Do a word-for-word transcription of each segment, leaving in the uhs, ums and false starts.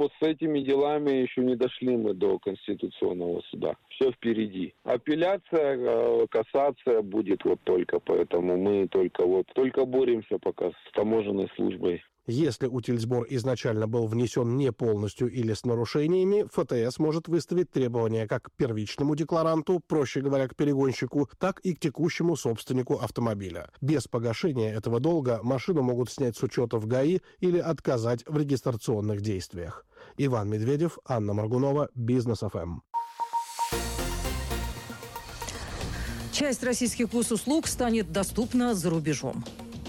Поэтому с этими делами еще не дошли мы до Конституционного суда. Все впереди. Апелляция, кассация будет вот только, поэтому мы только вот только боремся пока с таможенной службой. Если утильсбор изначально был внесен не полностью или с нарушениями, эф тэ эс может выставить требования как к первичному декларанту, проще говоря, к перегонщику, так и к текущему собственнику автомобиля. Без погашения этого долга машину могут снять с учета в ГАИ или отказать в регистрационных действиях. Иван Медведев, Анна Моргунова, Бизнес эф эм. Часть российских госуслуг станет доступна за рубежом.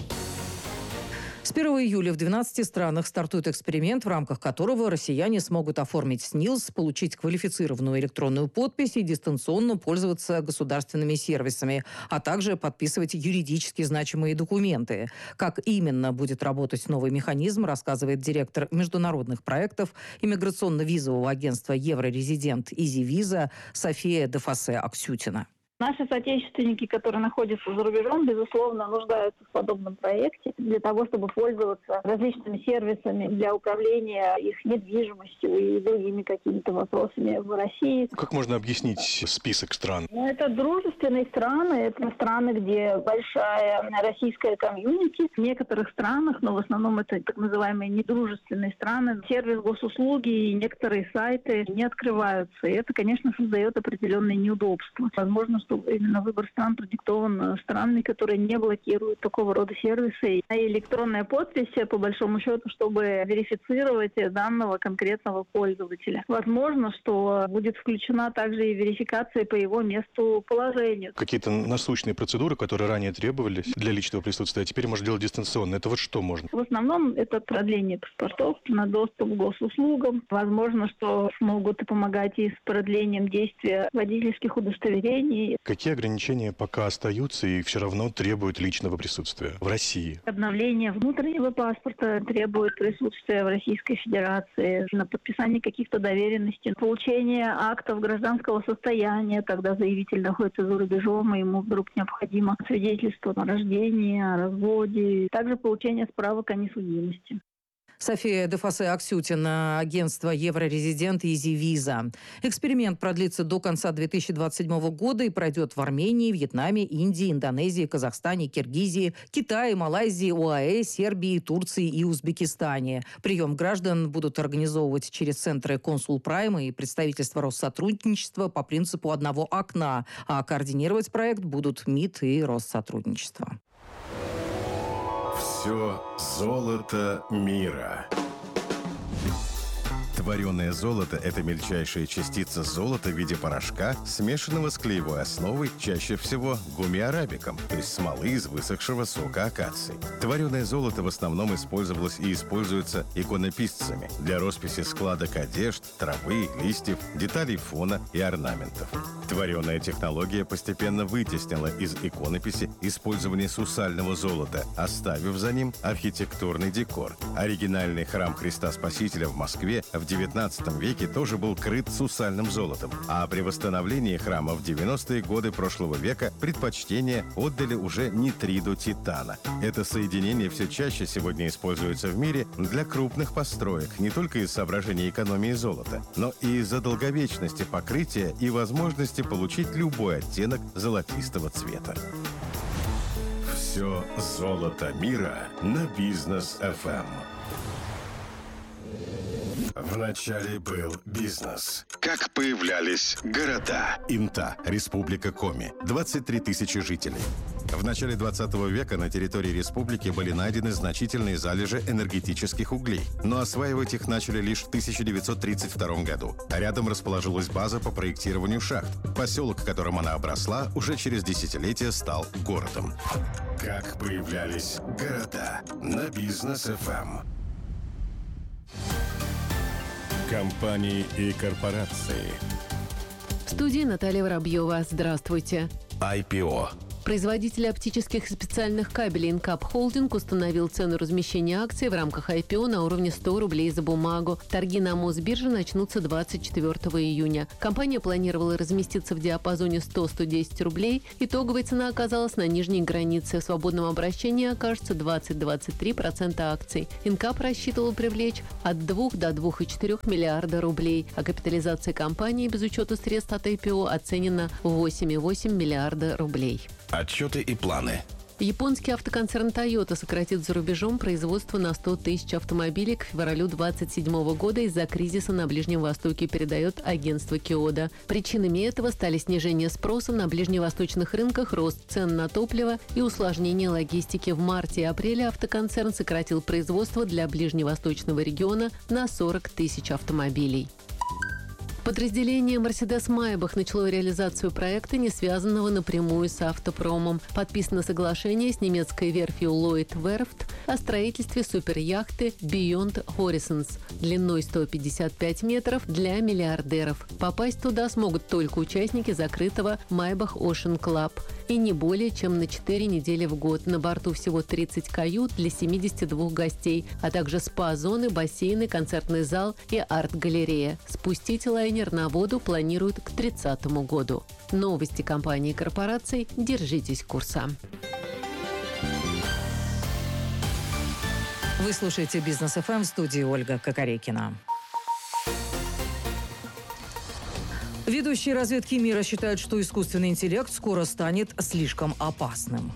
С первого июля в двенадцати странах стартует эксперимент, в рамках которого россияне смогут оформить СНИЛС, получить квалифицированную электронную подпись и дистанционно пользоваться государственными сервисами, а также подписывать юридически значимые документы. Как именно будет работать новый механизм, рассказывает директор международных проектов иммиграционно-визового агентства «Еврорезидент» «Изи-виза» София Дефасе Аксютина. Наши соотечественники, которые находятся за рубежом, безусловно, нуждаются в подобном проекте для того, чтобы пользоваться различными сервисами для управления их недвижимостью и другими какими-то вопросами в России. Как можно объяснить список стран? Ну, это дружественные страны, это страны, где большая российская комьюнити. В некоторых странах, но в основном это так называемые недружественные страны, сервис госуслуги и некоторые сайты не открываются. И это, конечно, создает определенные неудобства. Возможно, что именно выбор стран продиктован странами, которые не блокируют такого рода сервисы. А электронная подпись, по большому счету, чтобы верифицировать данного конкретного пользователя. Возможно, что будет включена также и верификация по его месту положения. Какие-то насущные процедуры, которые ранее требовались для личного присутствия, а теперь можно делать дистанционно. Это вот что можно? В основном это продление паспортов на доступ к госуслугам. Возможно, что смогут помогать и с продлением действия водительских удостоверений. Какие ограничения пока остаются и все равно требуют личного присутствия в России? Обновление внутреннего паспорта требует присутствия в Российской Федерации, на подписание каких-то доверенностей, получение актов гражданского состояния, когда заявитель находится за рубежом, и ему вдруг необходимо свидетельство о рождении, о разводе, также получение справок о несудимости. София Дефасе Аксютина, агентство «Еврорезидент» «Изи-виза». Эксперимент продлится до конца две тысячи двадцать седьмого года и пройдет в Армении, Вьетнаме, Индии, Индонезии, Казахстане, Киргизии, Китае, Малайзии, ОАЭ, Сербии, Турции и Узбекистане. Прием граждан будут организовывать через центры «Консул Прайма» и представительства Россотрудничества по принципу одного окна, а координировать проект будут МИД и Россотрудничество. Все золото мира. Твореное золото – это мельчайшая частица золота в виде порошка, смешанного с клеевой основой, чаще всего гумми-арабиком, то есть смолы из высохшего сока акации. Твореное золото в основном использовалось и используется иконописцами для росписи складок одежд, травы, листьев, деталей фона и орнаментов. Твореная технология постепенно вытеснила из иконописи использование сусального золота, оставив за ним архитектурный декор. Оригинальный храм Христа Спасителя в Москве в девятнадцатом веке тоже был крыт сусальным золотом, а при восстановлении храма в девяностые годы прошлого века предпочтение отдали уже нитриду титана. Это соединение все чаще сегодня используется в мире для крупных построек, не только из соображений экономии золота, но и из-за долговечности покрытия и возможности получить любой оттенок золотистого цвета. Все золото мира на Бизнес эф эм. Вначале был бизнес. Как появлялись города? Инта, Республика Коми, двадцать три тысячи жителей. В начале двадцатого века на территории республики были найдены значительные залежи энергетических углей, но осваивать их начали лишь в тысяча девятьсот тридцать втором году. Рядом расположилась база по проектированию шахт. Поселок, которым она обросла, уже через десятилетия стал городом. Как появлялись города на Бизнес эф эм. Компании и корпорации. В студии Наталья Воробьева. Здравствуйте. ай пи о. Производитель оптических и специальных кабелей Инкап Холдинг установил цену размещения акций в рамках ай пи о на уровне сто рублей за бумагу. Торги на Мосбирже начнутся двадцать четвёртого июня. Компания планировала разместиться в диапазоне сто - сто десять рублей. Итоговая цена оказалась на нижней границе. В свободном обращении окажется двадцать - двадцать три процента акций. Инкап рассчитывал привлечь от двух до двух и четырёх миллиарда рублей, а капитализация компании без учета средств от ай пи о оценена в восемь и восемь миллиарда рублей. Отчеты и планы. Японский автоконцерн Toyota сократит за рубежом производство на сто тысяч автомобилей к февралю двадцать седьмого года из-за кризиса на Ближнем Востоке, передает агентство Киода. Причинами этого стали снижение спроса на ближневосточных рынках, рост цен на топливо и усложнение логистики. В марте и апреле автоконцерн сократил производство для ближневосточного региона на сорок тысяч автомобилей. Подразделение «Мерседес-Майбах» начало реализацию проекта, не связанного напрямую с автопромом. Подписано соглашение с немецкой верфью Lloyd Werft о строительстве суперяхты Beyond Horizons длиной сто пятьдесят пять метров для миллиардеров. Попасть туда смогут только участники закрытого Майбах Ocean Club и не более чем на четыре недели в год. На борту всего тридцать кают для семидесяти двух гостей, а также спа-зоны, бассейны, концертный зал и арт-галерея. Спустить лайнер на воду планируют к тридцатому году. Новости компании и корпораций. Держитесь курса. Вы слушаете «Бизнес эф эм», в студии Ольга Кокорекина. Ведущие разведки мира считают, что искусственный интеллект скоро станет слишком опасным.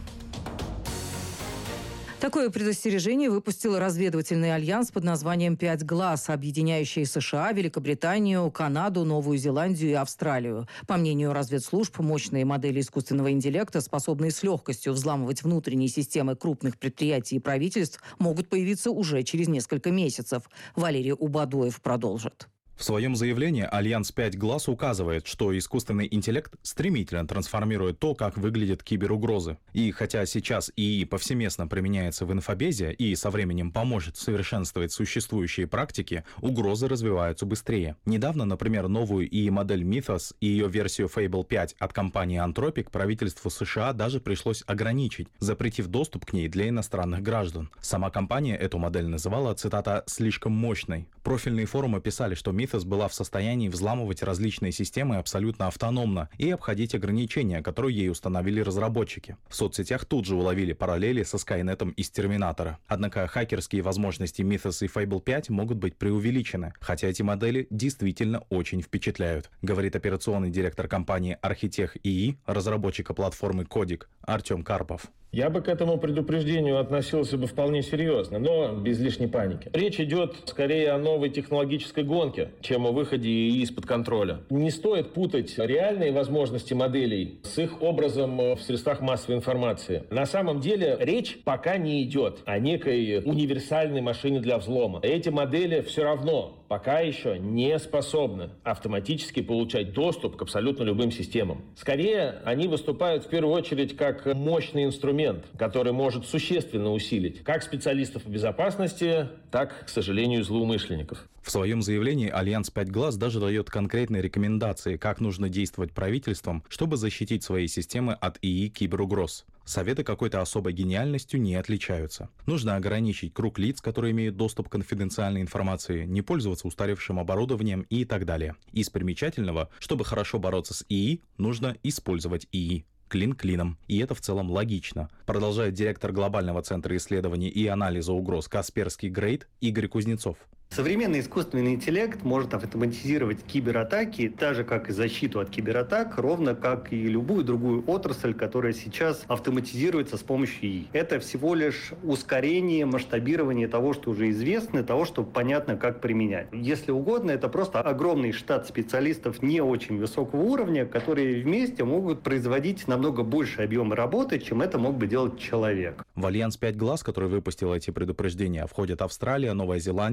Такое предостережение выпустил разведывательный альянс под названием «Пять глаз», объединяющий США, Великобританию, Канаду, Новую Зеландию и Австралию. По мнению разведслужб, мощные модели искусственного интеллекта, способные с легкостью взламывать внутренние системы крупных предприятий и правительств, могут появиться уже через несколько месяцев. Валерий Убадоев продолжит. В своем заявлении Альянс «Пять глаз» указывает, что искусственный интеллект стремительно трансформирует то, как выглядят киберугрозы. И хотя сейчас ИИ повсеместно применяется в инфобезе и со временем поможет совершенствовать существующие практики, угрозы развиваются быстрее. Недавно, например, новую ИИ-модель Mythos и ее версию Fable пять от компании Anthropic правительству США даже пришлось ограничить, запретив доступ к ней для иностранных граждан. Сама компания эту модель называла, цитата, «слишком мощной». Профильные форумы писали, что Mythos была в состоянии взламывать различные системы абсолютно автономно и обходить ограничения, которые ей установили разработчики. В соцсетях тут же уловили параллели со Скайнетом из Терминатора. Однако хакерские возможности Mythos и Fable пять могут быть преувеличены, хотя эти модели действительно очень впечатляют, говорит операционный директор компании Architect ИИ, разработчика платформы Кодик, Артем Карпов. Я бы к этому предупреждению относился бы вполне серьезно, но без лишней паники. Речь идет скорее о новой технологической гонке, чем о выходе ИИ из-под контроля. Не стоит путать реальные возможности моделей с их образом в средствах массовой информации. На самом деле речь пока не идет о некой универсальной машине для взлома. Эти модели все равно пока еще не способны автоматически получать доступ к абсолютно любым системам. Скорее, они выступают в первую очередь как мощный инструмент, который может существенно усилить как специалистов по безопасности, так, к сожалению, злоумышленников. В своем заявлении Альянс «Пять глаз» даже дает конкретные рекомендации, как нужно действовать правительствам, чтобы защитить свои системы от ИИ киберугроз. Советы какой-то особой гениальностью не отличаются. Нужно ограничить круг лиц, которые имеют доступ к конфиденциальной информации, не пользоваться устаревшим оборудованием и так далее. Из примечательного, чтобы хорошо бороться с ИИ, нужно использовать ИИ. Клин клином. И это в целом логично. Продолжает директор Глобального центра исследований и анализа угроз Касперский Грейд Игорь Кузнецов. Современный искусственный интеллект может автоматизировать кибератаки, так же как и защиту от кибератак, ровно как и любую другую отрасль, которая сейчас автоматизируется с помощью ИИ. Это всего лишь ускорение, масштабирование того, что уже известно, того, что понятно, как применять. Если угодно, это просто огромный штат специалистов не очень высокого уровня, которые вместе могут производить намного больше объема работы, чем это мог бы делать человек. В Альянс «Пять глаз», который выпустил эти предупреждения, входят Австралия, Новая Зеландия, Великобритания,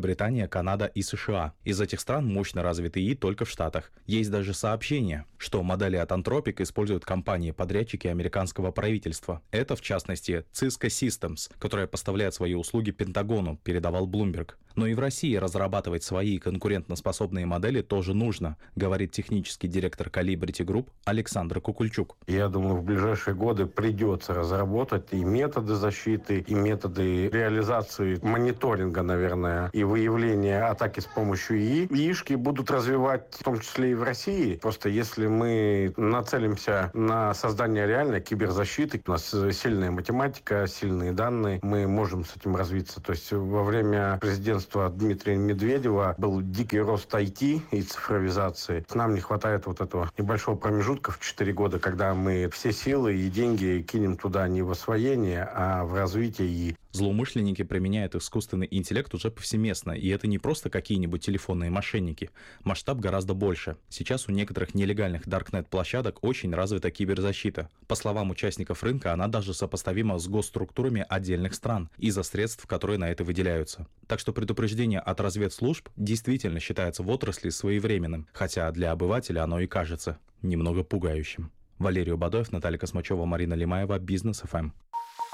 Великобритания, Канада и США. Из этих стран мощно развит ИИ только в Штатах. Есть даже сообщение, что модели от Anthropic используют компании-подрядчики американского правительства. Это, в частности, Cisco Systems, которая поставляет свои услуги Пентагону, передавал Bloomberg. Но и в России разрабатывать свои конкурентоспособные модели тоже нужно, говорит технический директор Calibrity Group Александр Кукульчук. Я думаю, в ближайшие годы придется разработать и методы защиты, и методы реализации мониторинга, наверное, и выявления атаки с помощью ИИ. ИИшки будут развивать в том числе и в России. Просто если мы нацелимся на создание реальной киберзащиты, у нас сильная математика, сильные данные, мы можем с этим развиться. То есть во время президентства Дмитрия Медведева был дикий рост ай ти и цифровизации. Нам не хватает вот этого небольшого промежутка в четыре года, когда мы все силы и деньги кинем туда не в освоение, а в развитие ИИ. Злоумышленники применяют искусственный интеллект уже повсеместно, и это не просто какие-нибудь телефонные мошенники. Масштаб гораздо больше. Сейчас у некоторых нелегальных даркнет-площадок очень развита киберзащита. По словам участников рынка, она даже сопоставима с госструктурами отдельных стран из-за средств, которые на это выделяются. Так что предупреждение от разведслужб действительно считается в отрасли своевременным, хотя для обывателя оно и кажется немного пугающим. Валерий Бадоев, Наталья Космачева, Марина Лимаева, Бизнес эф эм.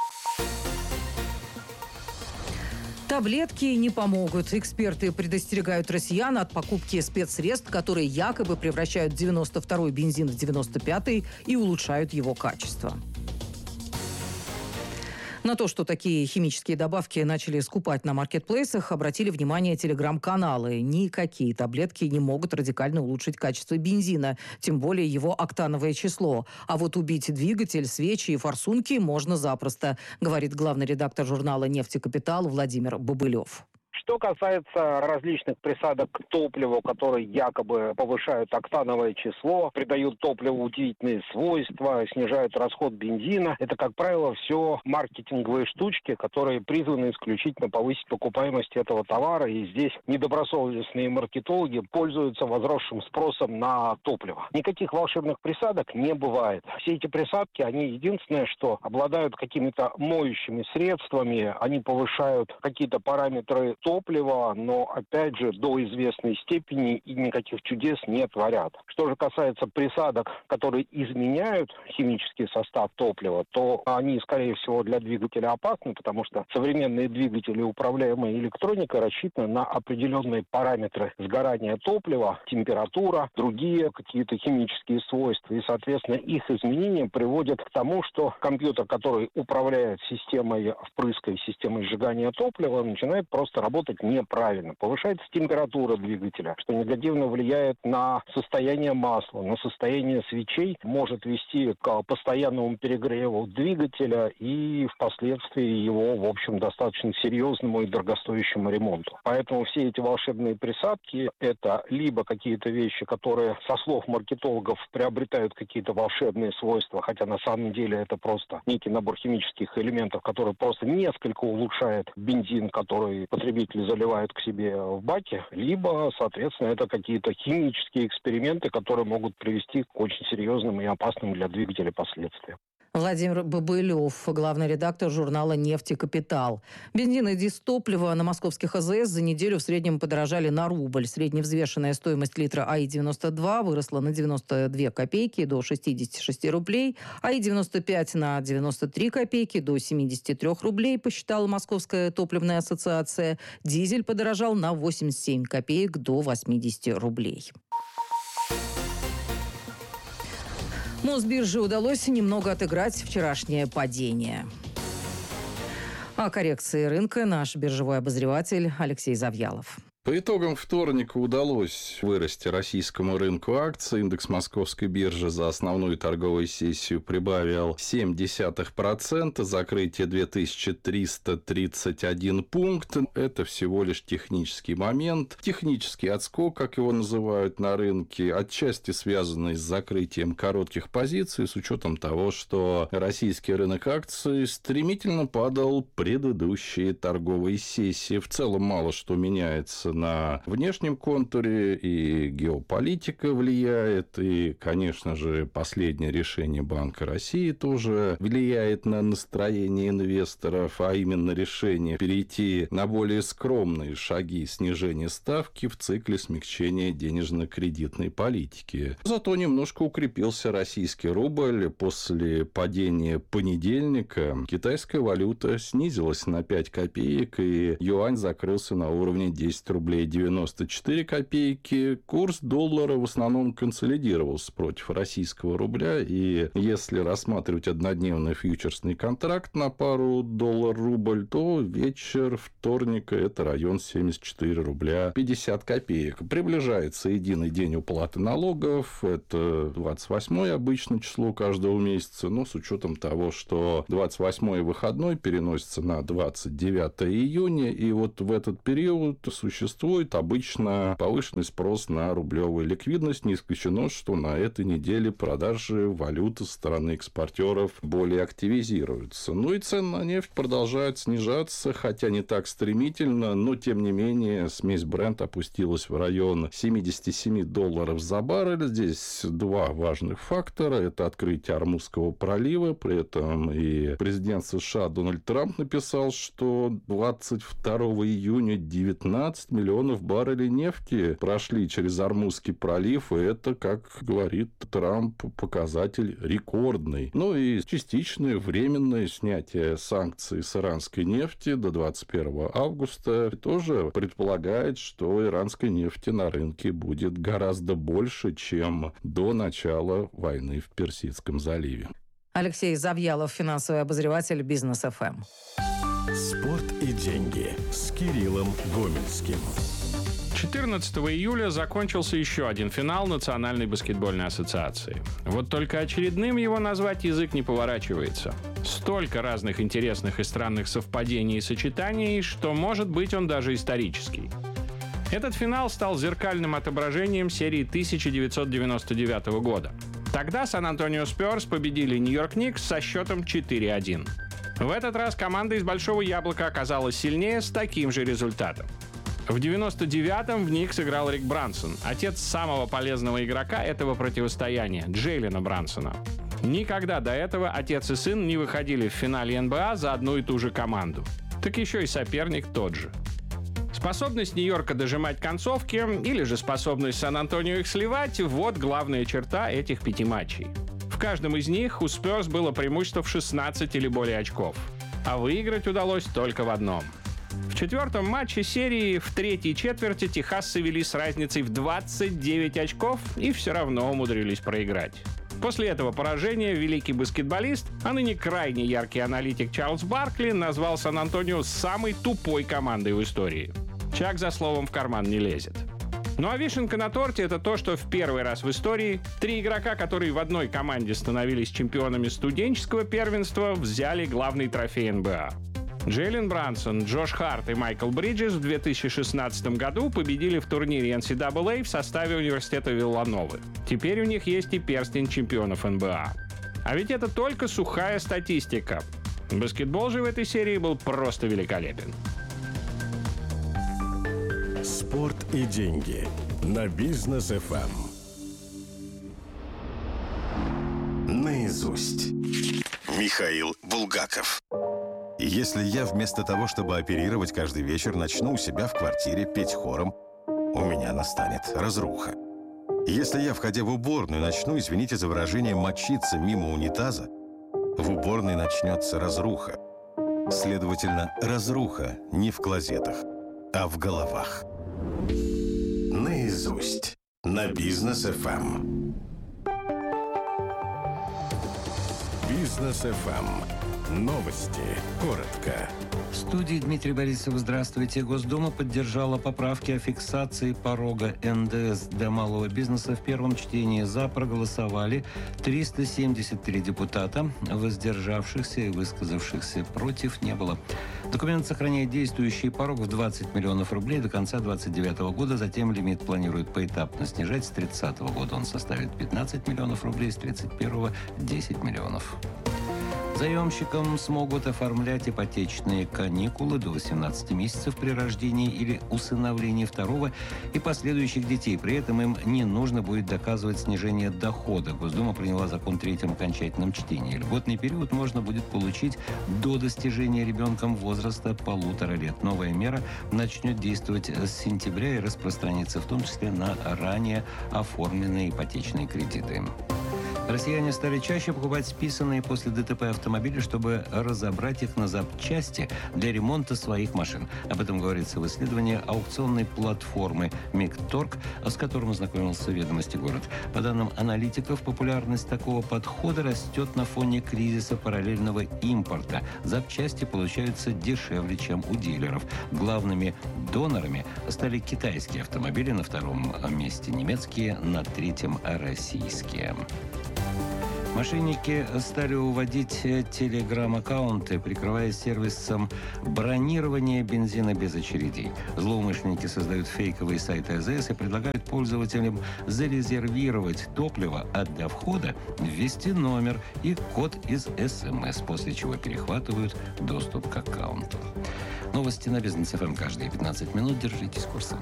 Таблетки не помогут. Эксперты предостерегают россиян от покупки спецсредств, которые якобы превращают девяносто второй бензин в девяносто пятый и улучшают его качество. На то, что такие химические добавки начали скупать на маркетплейсах, обратили внимание телеграм-каналы. Никакие таблетки не могут радикально улучшить качество бензина, тем более его октановое число. А вот убить двигатель, свечи и форсунки можно запросто, говорит главный редактор журнала «Нефтекапитал» Владимир Бобылев. Что касается различных присадок к топливу, которые якобы повышают октановое число, придают топливу удивительные свойства, снижают расход бензина, это, как правило, все маркетинговые штучки, которые призваны исключительно повысить покупаемость этого товара. И здесь недобросовестные маркетологи пользуются возросшим спросом на топливо. Никаких волшебных присадок не бывает. Все эти присадки, они единственное, что обладают какими-то моющими средствами, они повышают какие-то параметры топлива, топлива, но, опять же, до известной степени и никаких чудес не творят. Что же касается присадок, которые изменяют химический состав топлива, то они, скорее всего, для двигателя опасны, потому что современные двигатели, управляемые электроникой, рассчитаны на определенные параметры сгорания топлива, температура, другие какие-то химические свойства. И, соответственно, их изменения приводят к тому, что компьютер, который управляет системой впрыска и системой сжигания топлива, начинает просто работать неправильно. Повышается температура двигателя, что негативно влияет на состояние масла, на состояние свечей, может вести к постоянному перегреву двигателя и впоследствии его, в общем, достаточно серьезному и дорогостоящему ремонту. Поэтому все эти волшебные присадки – это либо какие-то вещи, которые, со слов маркетологов, приобретают какие-то волшебные свойства, хотя на самом деле это просто некий набор химических элементов, который просто несколько улучшает бензин, который потребитель заливают к себе в баке, либо, соответственно, это какие-то химические эксперименты, которые могут привести к очень серьезным и опасным для двигателя последствиям. Владимир Бобылев, главный редактор журнала «Нефтекапитал». Бензин и дизтопливо на московских а зэ эс за неделю в среднем подорожали на рубль. Средневзвешенная стоимость литра а и девяносто два выросла на девяносто две копейки до шестьдесят шесть рублей, а и девяносто пять на девяносто три копейки до семьдесят три рублей, посчитала Московская топливная ассоциация. Дизель подорожал на восемьдесят семь копеек до восемьдесят рублей. Мосбирже удалось немного отыграть вчерашнее падение. О коррекции рынка наш биржевой обозреватель Алексей Завьялов. По итогам вторника удалось вырасти российскому рынку акций. Индекс Московской биржи за основную торговую сессию прибавил семь десятых процента, закрытие две тысячи триста тридцать один пункт. Это всего лишь технический момент. Технический отскок, как его называют на рынке, отчасти связанный с закрытием коротких позиций, с учетом того, что российский рынок акций стремительно падал предыдущие торговые сессии. В целом мало что меняется сказывается на внешнем контуре, и геополитика влияет, и, конечно же, последнее решение Банка России тоже влияет на настроение инвесторов, а именно решение перейти на более скромные шаги снижения ставки в цикле смягчения денежно-кредитной политики. Зато немножко укрепился российский рубль. После падения понедельника китайская валюта снизилась на пять копеек, и юань закрылся на уровне десять рублей девяносто четыре копейки. Курс доллара в основном консолидировался против российского рубля, и если рассматривать однодневный фьючерсный контракт на пару доллар-рубль, то вечер вторника – это район семьдесят четыре рубля пятьдесят копеек. Приближается единый день уплаты налогов, это двадцать восьмое обычно число каждого месяца, но с учетом того, что двадцать восьмое выходной переносится на двадцать девятое июня, и вот в этот период существует обычно повышенный спрос на рублевую ликвидность. Не исключено, что на этой неделе продажи валюты со стороны экспортеров более активизируются. Ну и цены на нефть продолжают снижаться, хотя не так стремительно, но тем не менее смесь Brent опустилась в район семьдесят семь долларов за баррель. Здесь два важных фактора. Это открытие Ормузского пролива. При этом и президент США Дональд Трамп написал, что двадцать второго июня девятнадцать миллионов баррелей нефти прошли через Ормузский пролив. И это, как говорит Трамп, показатель рекордный. Ну и частичное временное снятие санкций с иранской нефти до двадцать первого августа тоже предполагает, что иранской нефти на рынке будет гораздо больше, чем до начала войны в Персидском заливе. Алексей Завьялов, финансовый обозреватель Бизнес эф эм. Спорт и деньги с Кириллом Гомельским. четырнадцатого июля закончился еще один финал Национальной баскетбольной ассоциации. Вот только очередным его назвать язык не поворачивается. Столько разных интересных и странных совпадений и сочетаний, что, может быть, он даже исторический. Этот финал стал зеркальным отображением серии тысяча девятьсот девяносто девятого года. Тогда Сан-Антонио Спёрс победили Нью-Йорк Никс со счетом четыре один. В этот раз команда из Большого Яблока оказалась сильнее с таким же результатом. В девяносто девятом в Никс играл Рик Брансон, отец самого полезного игрока этого противостояния, Джейлена Брансона. Никогда до этого отец и сын не выходили в финале эн бэ а за одну и ту же команду. Так еще и соперник тот же. Способность Нью-Йорка дожимать концовки или же способность Сан-Антонио их сливать – вот главная черта этих пяти матчей. В каждом из них у Спёрс было преимущество в шестнадцать или более очков. А выиграть удалось только в одном. В четвертом матче серии в третьей четверти техасцы вели с разницей в двадцать девять очков и все равно умудрились проиграть. После этого поражения великий баскетболист, а ныне крайне яркий аналитик Чарльз Баркли назвал Сан-Антонио самой тупой командой в истории. Чак за словом в карман не лезет. Ну а вишенка на торте — это то, что в первый раз в истории три игрока, которые в одной команде становились чемпионами студенческого первенства, взяли главный трофей эн бэ а. Джейлен Брансон, Джош Харт и Майкл Бриджес в две тысячи шестнадцатом году победили в турнире эн си эй эй в составе университета Виллановы. Теперь у них есть и перстень чемпионов эн бэ а. А ведь это только сухая статистика. Баскетбол же в этой серии был просто великолепен. Спорт и деньги на Бизнес эф эм. Наизусть. Михаил Булгаков. Если я вместо того, чтобы оперировать каждый вечер, начну у себя в квартире петь хором, у меня настанет разруха. Если я, входя в уборную, начну, извините за выражение, мочиться мимо унитаза, в уборной начнется разруха. Следовательно, разруха не в клозетах, а в головах. Наизусть. На Бизнес эф эм. Бизнес эф эм. Новости. Коротко. В студии Дмитрий Борисов. Здравствуйте. Госдума поддержала поправки о фиксации порога эн дэ эс для малого бизнеса. В первом чтении «за» проголосовали триста семьдесят три депутата. Воздержавшихся и высказавшихся против не было. Документ сохраняет действующий порог в двадцать миллионов рублей до конца двадцать девятого года. Затем лимит планируют поэтапно снижать. С тридцатого года он составит пятнадцать миллионов рублей, с тридцать первого – десять миллионов. Заемщикам смогут оформлять ипотечные каникулы до восемнадцати месяцев при рождении или усыновлении второго и последующих детей. При этом им не нужно будет доказывать снижение дохода. Госдума приняла закон в третьем окончательном чтении. Льготный период можно будет получить до достижения ребенком возраста полутора лет. Новая мера начнет действовать с сентября и распространится в том числе на ранее оформленные ипотечные кредиты. Россияне стали чаще покупать списанные после ДТП автомобили, чтобы разобрать их на запчасти для ремонта своих машин. Об этом говорится в исследовании аукционной платформы МИГторг, с которым ознакомился «Ведомости город». По данным аналитиков, популярность такого подхода растет на фоне кризиса параллельного импорта. Запчасти получаются дешевле, чем у дилеров. Главными донорами стали китайские автомобили, на втором месте немецкие, на третьем российские. Мошенники стали уводить телеграм-аккаунты, прикрываясь сервисом бронирования бензина без очередей. Злоумышленники создают фейковые сайты АЗС и предлагают пользователям зарезервировать топливо, а для входа ввести номер и код из СМС, после чего перехватывают доступ к аккаунту. Новости на Бизнес ФМ каждые пятнадцать минут. Держитесь курсом.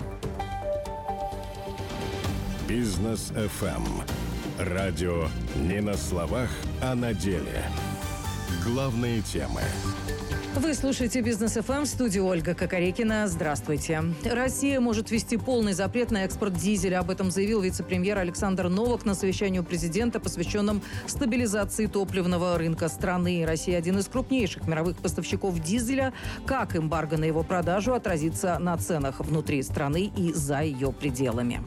Бизнес ФМ. Радио не на словах, а на деле. Главные темы. Вы слушаете «Бизнес ФМ», в студии Ольга Кокорекина. Здравствуйте. Россия может ввести полный запрет на экспорт дизеля. Об этом заявил вице-премьер Александр Новак на совещании у президента, посвященном стабилизации топливного рынка страны. Россия – один из крупнейших мировых поставщиков дизеля. Как эмбарго на его продажу отразится на ценах внутри страны и за ее пределами?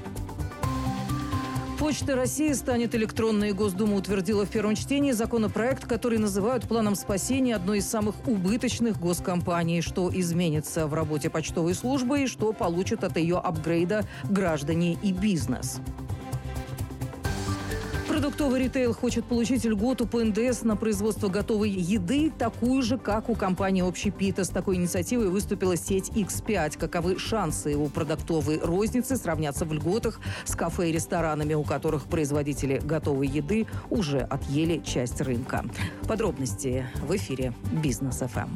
Почта России станет электронной. Госдума утвердила в первом чтении законопроект, который называют планом спасения одной из самых убыточных госкомпаний. Что изменится в работе почтовой службы и что получат от ее апгрейда граждане и бизнес. Продуктовый ритейл хочет получить льготу по эн дэ эс на производство готовой еды, такую же, как у компании «Общепита». С такой инициативой выступила сеть икс пять. Каковы шансы у продуктовой розницы сравняться в льготах с кафе и ресторанами, у которых производители готовой еды уже отъели часть рынка? Подробности в эфире «Бизнес ФМ».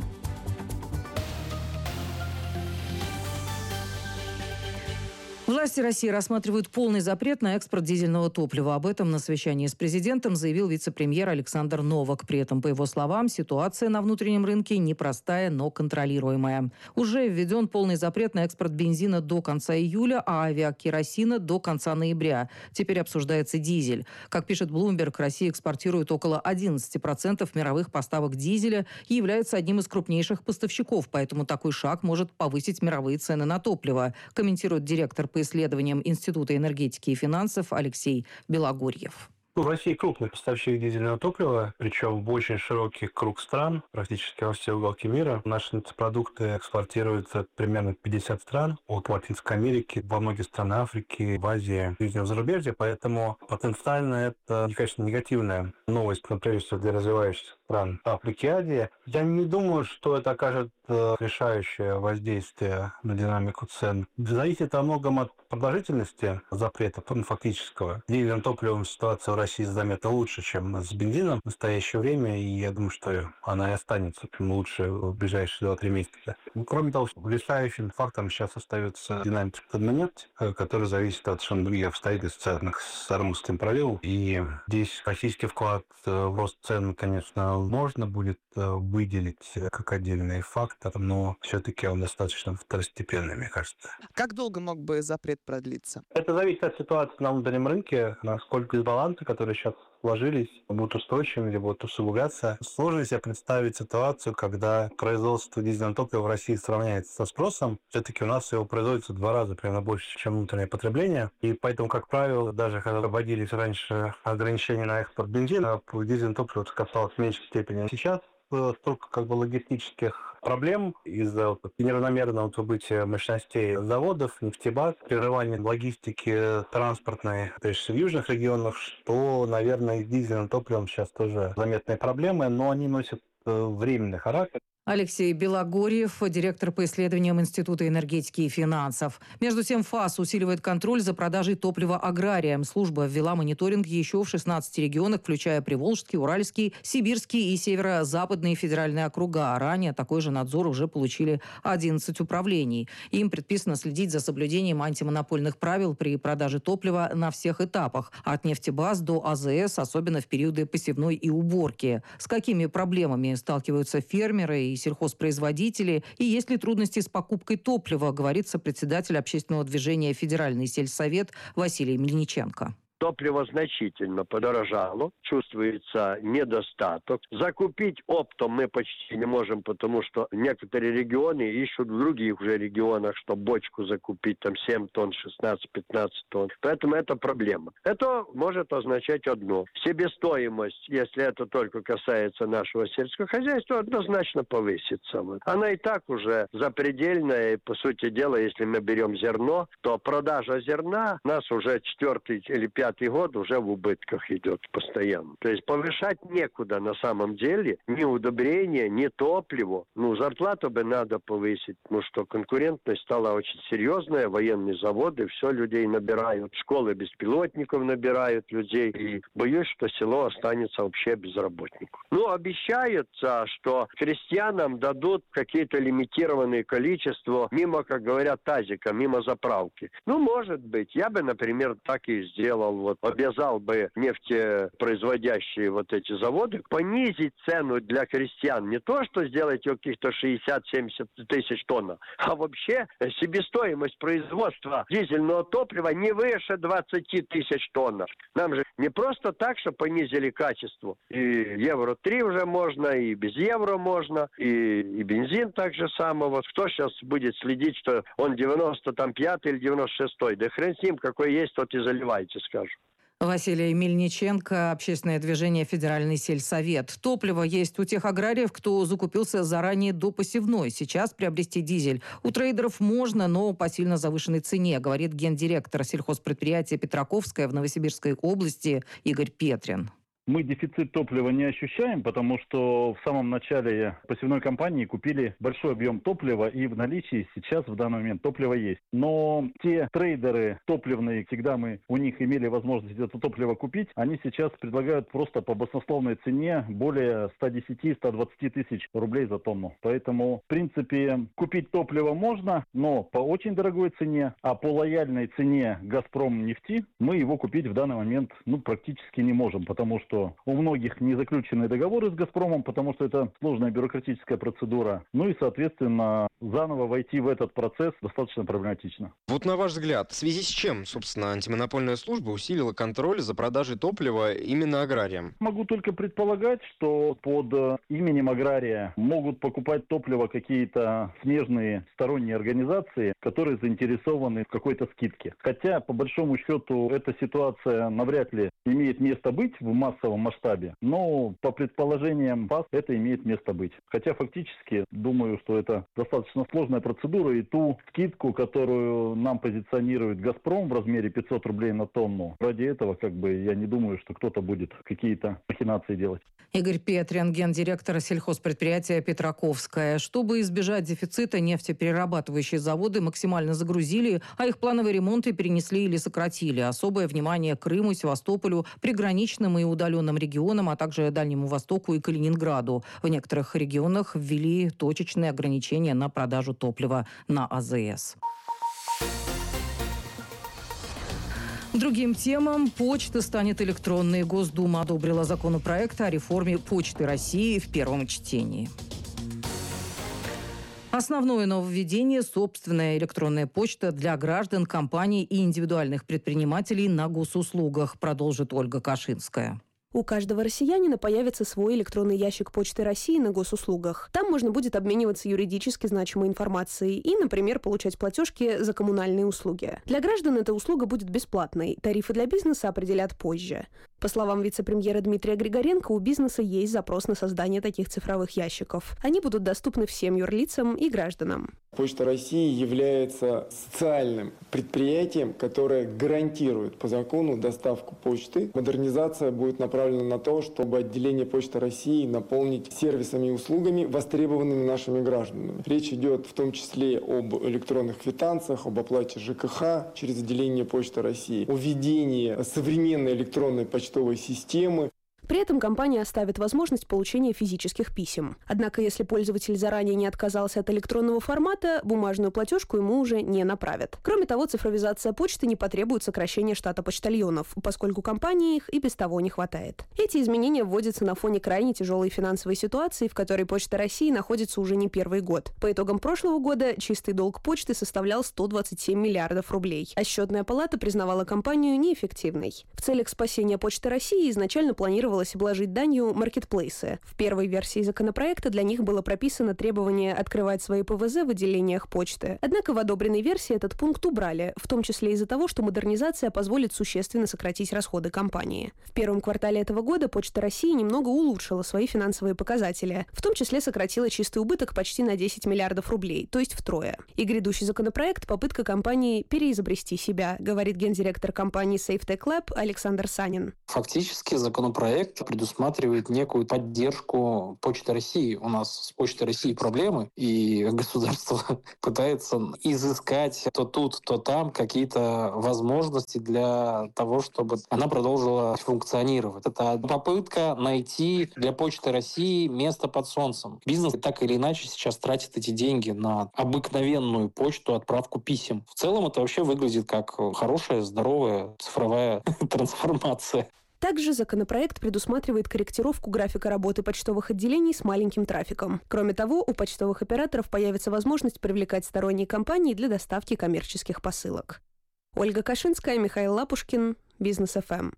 Власти России рассматривают полный запрет на экспорт дизельного топлива. Об этом на совещании с президентом заявил вице-премьер Александр Новак. При этом, по его словам, ситуация на внутреннем рынке непростая, но контролируемая. Уже введен полный запрет на экспорт бензина до конца июля, а авиакеросина до конца ноября. Теперь обсуждается дизель. Как пишет Bloomberg, Россия экспортирует около одиннадцати процентов мировых поставок дизеля и является одним из крупнейших поставщиков. Поэтому такой шаг может повысить мировые цены на топливо, комментирует директор по исследованиям Института энергетики и финансов Алексей Белогорьев. В России крупный поставщик дизельного топлива, причем в очень широкий круг стран, практически во все уголки мира. Наши продукты экспортируются примерно в пятьдесят стран, от Латинской Америки, во многие страны Африки, в Азии, в зарубежье. Поэтому потенциально это, конечно, негативная новость, но прежде всего для развивающихся стран Африки и Азии. Я не думаю, что это окажет решающее воздействие на динамику цен. Зависит во многом от продолжительности запрета фактического. Дизельным топливом ситуация в России заметно лучше, чем с бензином в настоящее время, и я думаю, что она и останется лучше в ближайшие два-три месяца. Кроме того, решающим фактором сейчас остается динамика цен на нефть, которая зависит от совершенно других обстоятельств, связанных с Ормузским проливом. И здесь российский вклад в рост цен, конечно, можно будет выделить как отдельный фактор, но все-таки он достаточно второстепенный, мне кажется. Как долго мог бы запрет продлиться? Это зависит от ситуации на внутреннем рынке, насколько дисбалансы, которые сейчас сложились, будут устойчивыми или будут усугубляться. Сложно себе представить ситуацию, когда производство дизельного топлива в России сравняется со спросом. Все-таки у нас его производится в два раза примерно больше, чем внутреннее потребление. И поэтому, как правило, даже когда вводились раньше ограничения на экспорт бензина, дизельное топливо касалось в меньшей степени. Сейчас столько как бы логистических проблем из-за неравномерного выбытия мощностей заводов, нефтебаз, прерывания логистики транспортной, прежде всего в южных регионах, что, наверное, с дизельным топливом сейчас тоже заметные проблемы, но они носят временный характер. Алексей Белогорьев, директор по исследованиям Института энергетики и финансов. Между тем, ФАС усиливает контроль за продажей топлива аграриям. Служба ввела мониторинг еще в шестнадцати регионах, включая Приволжский, Уральский, Сибирский и северо-западные федеральные округа. Ранее такой же надзор уже получили одиннадцать управлений. Им предписано следить за соблюдением антимонопольных правил при продаже топлива на всех этапах. От нефтебаз до АЗС, особенно в периоды посевной и уборки. С какими проблемами сталкиваются фермеры и сельхозпроизводители, и есть ли трудности с покупкой топлива, говорится председатель общественного движения «Федеральный сельсовет» Василий Мельниченко. Топливо значительно подорожало, чувствуется недостаток. Закупить оптом мы почти не можем, потому что некоторые регионы ищут в других уже регионах, чтобы бочку закупить, там семь тонн, шестнадцать-пятнадцать тонн. Поэтому это проблема. Это может означать одно. Себестоимость, если это только касается нашего сельского хозяйства, однозначно повысится. Она и так уже запредельная, и, по сути дела, если мы берем зерно, то продажа зерна у нас уже четвертый или пятый год уже в убытках идет постоянно. То есть повышать некуда на самом деле. Ни удобрения, ни топливо. Ну, зарплату бы надо повысить. Ну что, конкурентность стала очень серьезная. Военные заводы, все людей набирают. Школы беспилотников набирают людей. И боюсь, что село останется вообще без работников. Ну, обещается, что крестьянам дадут какие-то лимитированные количества мимо, как говорят, тазика, мимо заправки. Ну, может быть. Я бы, например, так и сделал. Вот, обязал бы нефтепроизводящие вот эти заводы понизить цену для крестьян. Не то, что сделать ее каких-то шестьдесят-семьдесят тысяч тонн, а вообще себестоимость производства дизельного топлива не выше двадцать тысяч тонн. Нам же не просто так, что понизили качество. И евро три уже можно, и без евро можно, и, и бензин так же самое. Вот кто сейчас будет следить, что он девяносто пятый или девяносто шестой? Да хрен с ним, какой есть, тот и заливайте, скажем. Василий Мельниченко, общественное движение «Федеральный сельсовет». Топливо есть у тех аграриев, кто закупился заранее до посевной. Сейчас приобрести дизель у трейдеров можно, но по сильно завышенной цене, говорит гендиректор сельхозпредприятия «Петраковская» в Новосибирской области Игорь Петрин. Мы дефицит топлива не ощущаем, потому что в самом начале посевной кампании купили большой объем топлива, и в наличии сейчас в данный момент топливо есть. Но те трейдеры топливные, всегда мы у них имели возможность это топливо купить, они сейчас предлагают просто по баснословной цене более ста десяти - ста двадцати тысяч рублей за тонну. Поэтому, в принципе, купить топливо можно, но по очень дорогой цене, а по лояльной цене «Газпром» нефти мы его купить в данный момент ну, практически не можем, потому что у многих не заключены договоры с «Газпромом», потому что это сложная бюрократическая процедура. Ну и, соответственно, заново войти в этот процесс достаточно проблематично. Вот на ваш взгляд, в связи с чем, собственно, антимонопольная служба усилила контроль за продажей топлива именно аграриям? Могу только предполагать, что под именем агрария могут покупать топливо какие-то смежные сторонние организации, которые заинтересованы в какой-то скидке. Хотя, по большому счету, эта ситуация навряд ли имеет место быть в массовом масштабе, но по предположениям ФАС это имеет место быть. Хотя фактически думаю, что это достаточно сложная процедура, и ту скидку, которую нам позиционирует «Газпром» в размере пятьсот рублей на тонну, ради этого как бы я не думаю, что кто-то будет какие-то махинации делать. Игорь Петрин, гендиректор сельхозпредприятия «Петраковская». Чтобы избежать дефицита, нефтеперерабатывающие заводы максимально загрузили, а их плановые ремонты перенесли или сократили. Особое внимание Крыму, Севастополю, приграничным и удаленным регионам, а также Дальнему Востоку и Калининграду. В некоторых регионах ввели точечные ограничения на продажу топлива на АЗС. Другим темам почта станет электронной. Госдума одобрила законопроект о реформе Почты России в первом чтении. Основное нововведение – собственная электронная почта для граждан, компаний и индивидуальных предпринимателей на госуслугах, продолжит Ольга Кашинская. У каждого россиянина появится свой электронный ящик Почты России на госуслугах. Там можно будет обмениваться юридически значимой информацией и, например, получать платежки за коммунальные услуги. Для граждан эта услуга будет бесплатной. Тарифы для бизнеса определят позже. По словам вице-премьера Дмитрия Григоренко, у бизнеса есть запрос на создание таких цифровых ящиков. Они будут доступны всем юрлицам и гражданам. Почта России является социальным предприятием, которое гарантирует по закону доставку почты. Модернизация будет направлена на то, чтобы отделение Почты России наполнить сервисами и услугами, востребованными нашими гражданами. Речь идет в том числе об электронных квитанциях, об оплате ЖКХ через отделение Почты России, о введении современной электронной почтовой системы. При этом компания оставит возможность получения физических писем. Однако, если пользователь заранее не отказался от электронного формата, бумажную платежку ему уже не направят. Кроме того, цифровизация почты не потребует сокращения штата почтальонов, поскольку компании их и без того не хватает. Эти изменения вводятся на фоне крайне тяжелой финансовой ситуации, в которой Почта России находится уже не первый год. По итогам прошлого года чистый долг почты составлял сто двадцать семь миллиардов рублей, а Счетная палата признавала компанию неэффективной. В целях спасения Почты России изначально планировалось обложить данью маркетплейсы. В первой версии законопроекта для них было прописано требование открывать свои ПВЗ в отделениях почты. Однако в одобренной версии этот пункт убрали, в том числе из-за того, что модернизация позволит существенно сократить расходы компании. В первом квартале этого года Почта России немного улучшила свои финансовые показатели, в том числе сократила чистый убыток почти на десять миллиардов рублей, то есть втрое. И грядущий законопроект – попытка компании переизобрести себя, говорит гендиректор компании SafeTech Lab Александр Санин. Фактически законопроект предусматривает некую поддержку Почты России. У нас с Почтой России проблемы, и государство пытается изыскать то тут, то там какие-то возможности для того, чтобы она продолжила функционировать. Это попытка найти для Почты России место под солнцем. Бизнес так или иначе сейчас тратит эти деньги на обыкновенную почту, отправку писем. В целом это вообще выглядит как хорошая, здоровая цифровая трансформация. Также законопроект предусматривает корректировку графика работы почтовых отделений с маленьким трафиком. Кроме того, у почтовых операторов появится возможность привлекать сторонние компании для доставки коммерческих посылок. Ольга Кашинская, Михаил Лапушкин, Бизнес эф эм.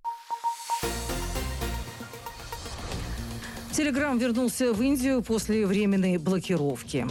Телеграм вернулся в Индию после временной блокировки.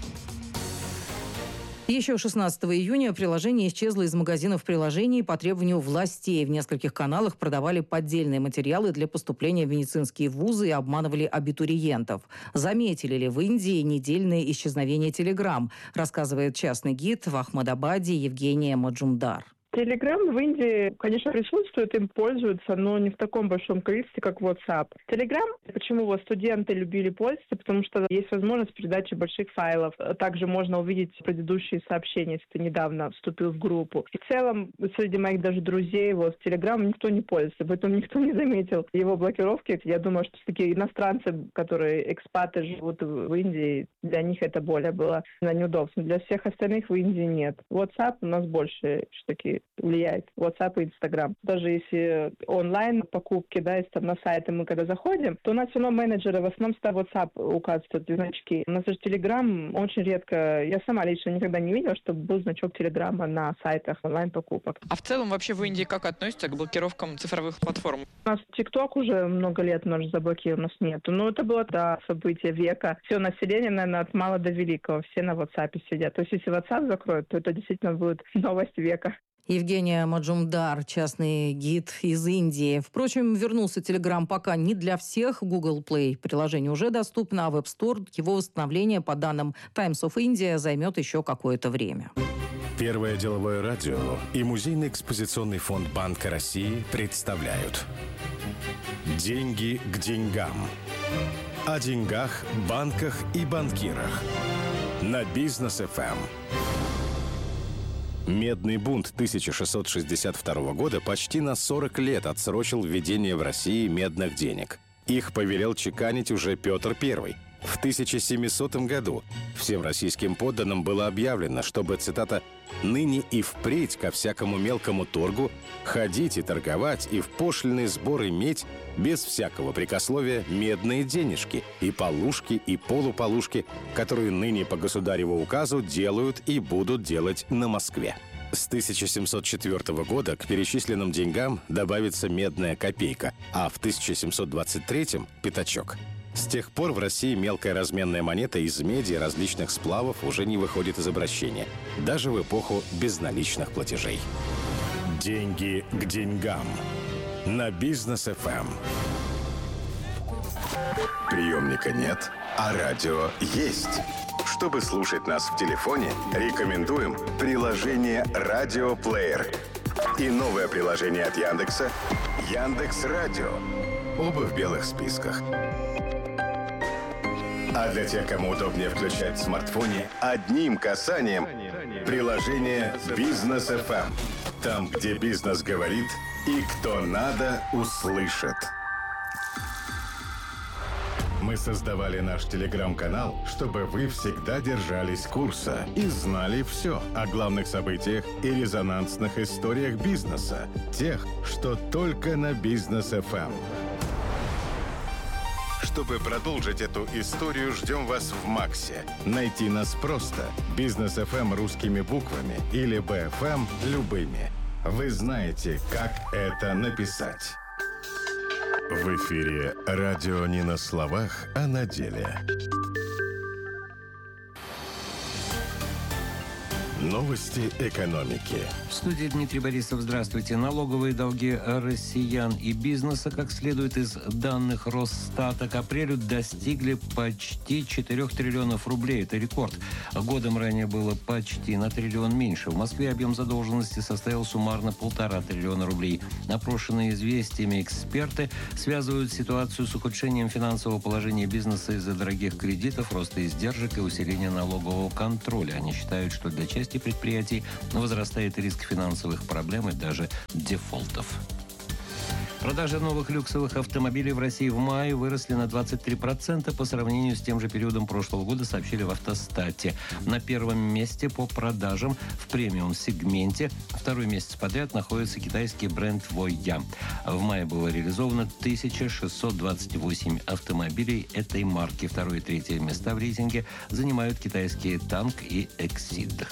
Еще шестнадцатого июня приложение исчезло из магазинов приложений по требованию властей. В нескольких каналах продавали поддельные материалы для поступления в медицинские вузы и обманывали абитуриентов. Заметили ли в Индии недельное исчезновение Телеграм, рассказывает частный гид в Ахмадабаде Евгения Маджумдар. Телеграм в Индии, конечно, присутствует, им пользуются, но не в таком большом количестве, как WhatsApp. Телеграм, почему вот студенты любили пользоваться, потому что есть возможность передачи больших файлов. Также можно увидеть предыдущие сообщения, если ты недавно вступил в группу. И в целом, среди моих даже друзей, вот Телеграм никто не пользуется, поэтому никто не заметил его блокировки. Я думаю, что такие иностранцы, которые экспаты живут в Индии, для них это более было на неудобство. Для всех остальных в Индии нет. WhatsApp у нас больше все-таки влияет. WhatsApp и Instagram. Даже если онлайн покупки, да, если там на сайты мы когда заходим, то у нас все равно менеджеры в основном ставят WhatsApp, указывают значки. У нас же Telegram очень редко, я сама лично никогда не видела, чтобы был значок Телеграма на сайтах онлайн-покупок. А в целом вообще в Индии как относятся к блокировкам цифровых платформ? У нас TikTok уже много лет у нас заблокирован, у нас нету. Но это было, да, событие века. Все население, наверное, от мала до великого, все на WhatsApp сидят. То есть если WhatsApp закроют, то это действительно будет новость века. Евгения Маджумдар, частный гид из Индии. Впрочем, вернулся Telegram пока не для всех. Google Play приложение уже доступно, а в App Store его восстановление, по данным Times of India, займет еще какое-то время. Первое деловое радио и Музейный экспозиционный фонд Банка России представляют «Деньги к деньгам». О деньгах, банках и банкирах. На Бизнес эф эм. Медный бунт тысяча шестьсот шестьдесят второго года почти на сорок лет отсрочил введение в России медных денег. Их повелел чеканить уже Петр Первый. В тысяча семисотом году всем российским подданным было объявлено, чтобы, цитата, «ныне и впредь ко всякому мелкому торгу ходить и торговать и в пошлинный сбор иметь без всякого прикословия медные денежки и полушки и полуполушки, которые ныне по государеву указу делают и будут делать на Москве». С тысяча семьсот четвёртого года к перечисленным деньгам добавится медная копейка, а в тысяча семьсот двадцать третьем – пятачок. С тех пор в России мелкая разменная монета из меди и различных сплавов уже не выходит из обращения, даже в эпоху безналичных платежей. Деньги к деньгам. на Бизнес эф эм. Приемника нет, а радио есть. Чтобы слушать нас в телефоне, рекомендуем приложение «Радиоплеер» и новое приложение от Яндекса «Яндекс.Радио». Оба в белых списках. А для тех, кому удобнее включать в смартфоне, одним касанием приложение «Бизнес эф эм». Там, где бизнес говорит и кто надо, услышит. Мы создавали наш телеграм-канал, чтобы вы всегда держались курса и знали все о главных событиях и резонансных историях бизнеса. Тех, что только на Бизнес эф эм. Чтобы продолжить эту историю, ждем вас в Максе. Найти нас просто. Бизнес эф эм русскими буквами или би эф эм любыми. Вы знаете, как это написать. В эфире радио не на словах, а на деле. Новости экономики. В студии Дмитрий Борисов. Здравствуйте. Налоговые долги россиян и бизнеса, как следует из данных Росстата, к апрелю достигли почти четырёх триллионов рублей. Это рекорд. Годом ранее было почти на триллион меньше. В Москве объем задолженности составил суммарно полтора триллиона рублей. Опрошенные известиями эксперты связывают ситуацию с ухудшением финансового положения бизнеса из-за дорогих кредитов, роста издержек и усиления налогового контроля. Они считают, что для части предприятий возрастает риск финансовых проблем и даже дефолтов. Продажи новых люксовых автомобилей в России в мае выросли на двадцать три процента по сравнению с тем же периодом прошлого года, сообщили в «Автостате». На первом месте по продажам в премиум-сегменте второй месяц подряд находится китайский бренд «Воя». В мае было реализовано тысяча шестьсот двадцать восемь автомобилей этой марки. Второе и третье места в рейтинге занимают китайские «Танк» и «Эксид».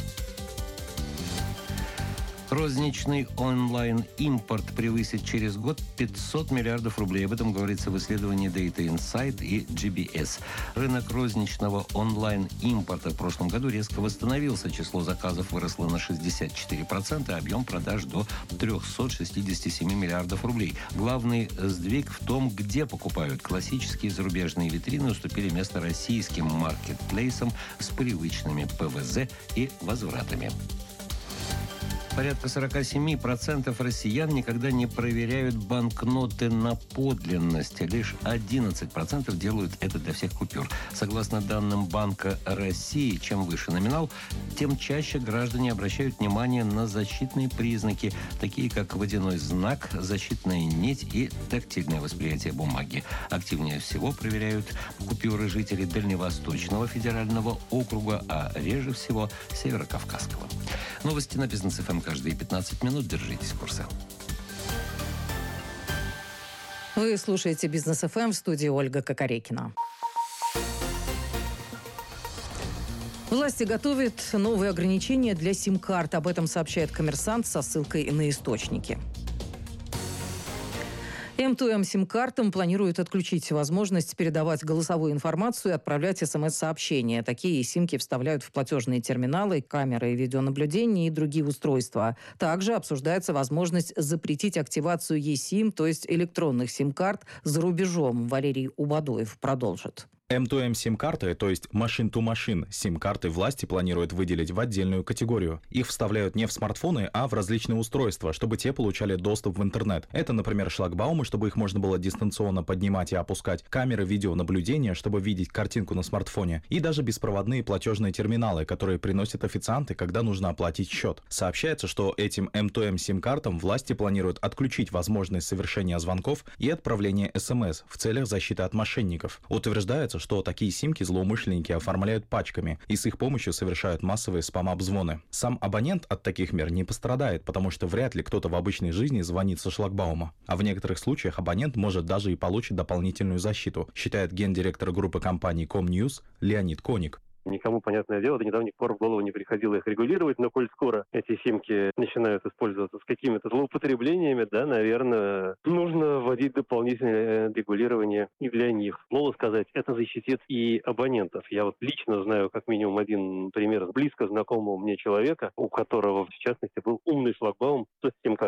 Розничный онлайн-импорт превысит через год пятьсот миллиардов рублей. Об этом говорится в исследовании Data Insight и джи би эс. Рынок розничного онлайн-импорта в прошлом году резко восстановился. Число заказов выросло на шестьдесят четыре процента, а объем продаж до триста шестьдесят семь миллиардов рублей. Главный сдвиг в том, где покупают. Классические зарубежные витрины уступили место российским маркетплейсам с привычными пэ вэ зэ и возвратами. Порядка сорок семь процентов россиян никогда не проверяют банкноты на подлинность. Лишь одиннадцать процентов делают это для всех купюр. Согласно данным Банка России, чем выше номинал, тем чаще граждане обращают внимание на защитные признаки, такие как водяной знак, защитная нить и тактильное восприятие бумаги. Активнее всего проверяют купюры жителей Дальневосточного федерального округа, а реже всего Северокавказского. Новости на Бизнес эф эм каждые пятнадцать минут. Держитесь курса. Вы слушаете Бизнес эф эм, в студии Ольга Кокорекина. Власти готовят новые ограничения для сим-карт. Об этом сообщает «Коммерсант» со ссылкой на источники. эм два эм сим-картам планируют отключить возможность передавать голосовую информацию и отправлять смс-сообщения. Такие симки вставляют в платежные терминалы, камеры и видеонаблюдения и другие устройства. Также обсуждается возможность запретить активацию eSIM, то есть электронных сим-карт, за рубежом. Валерий Убадоев продолжит. эм два эм сим-карты, то есть machine-to-machine сим-карты, власти планируют выделить в отдельную категорию. Их вставляют не в смартфоны, а в различные устройства, чтобы те получали доступ в интернет. Это, например, шлагбаумы, чтобы их можно было дистанционно поднимать и опускать, камеры видеонаблюдения, чтобы видеть картинку на смартфоне, и даже беспроводные платежные терминалы, которые приносят официанты, когда нужно оплатить счет. Сообщается, что этим эм два эм сим-картам власти планируют отключить возможность совершения звонков и отправления смс в целях защиты от мошенников. Утверждается, что такие симки злоумышленники оформляют пачками и с их помощью совершают массовые спам-обзвоны. Сам абонент от таких мер не пострадает, потому что вряд ли кто-то в обычной жизни звонит со шлагбаума. А в некоторых случаях абонент может даже и получить дополнительную защиту, считает гендиректор группы компаний Комньюз Леонид Коник. Никому, понятное дело, до недавних пор в голову не приходило их регулировать, но коль скоро эти симки начинают использоваться с какими-то злоупотреблениями, да, наверное, нужно вводить дополнительное регулирование и для них. Слово сказать, это защитит и абонентов. Я вот лично знаю как минимум один пример близко знакомого мне человека, у которого, в частности, был умный шлагбаум с сим-картой. И в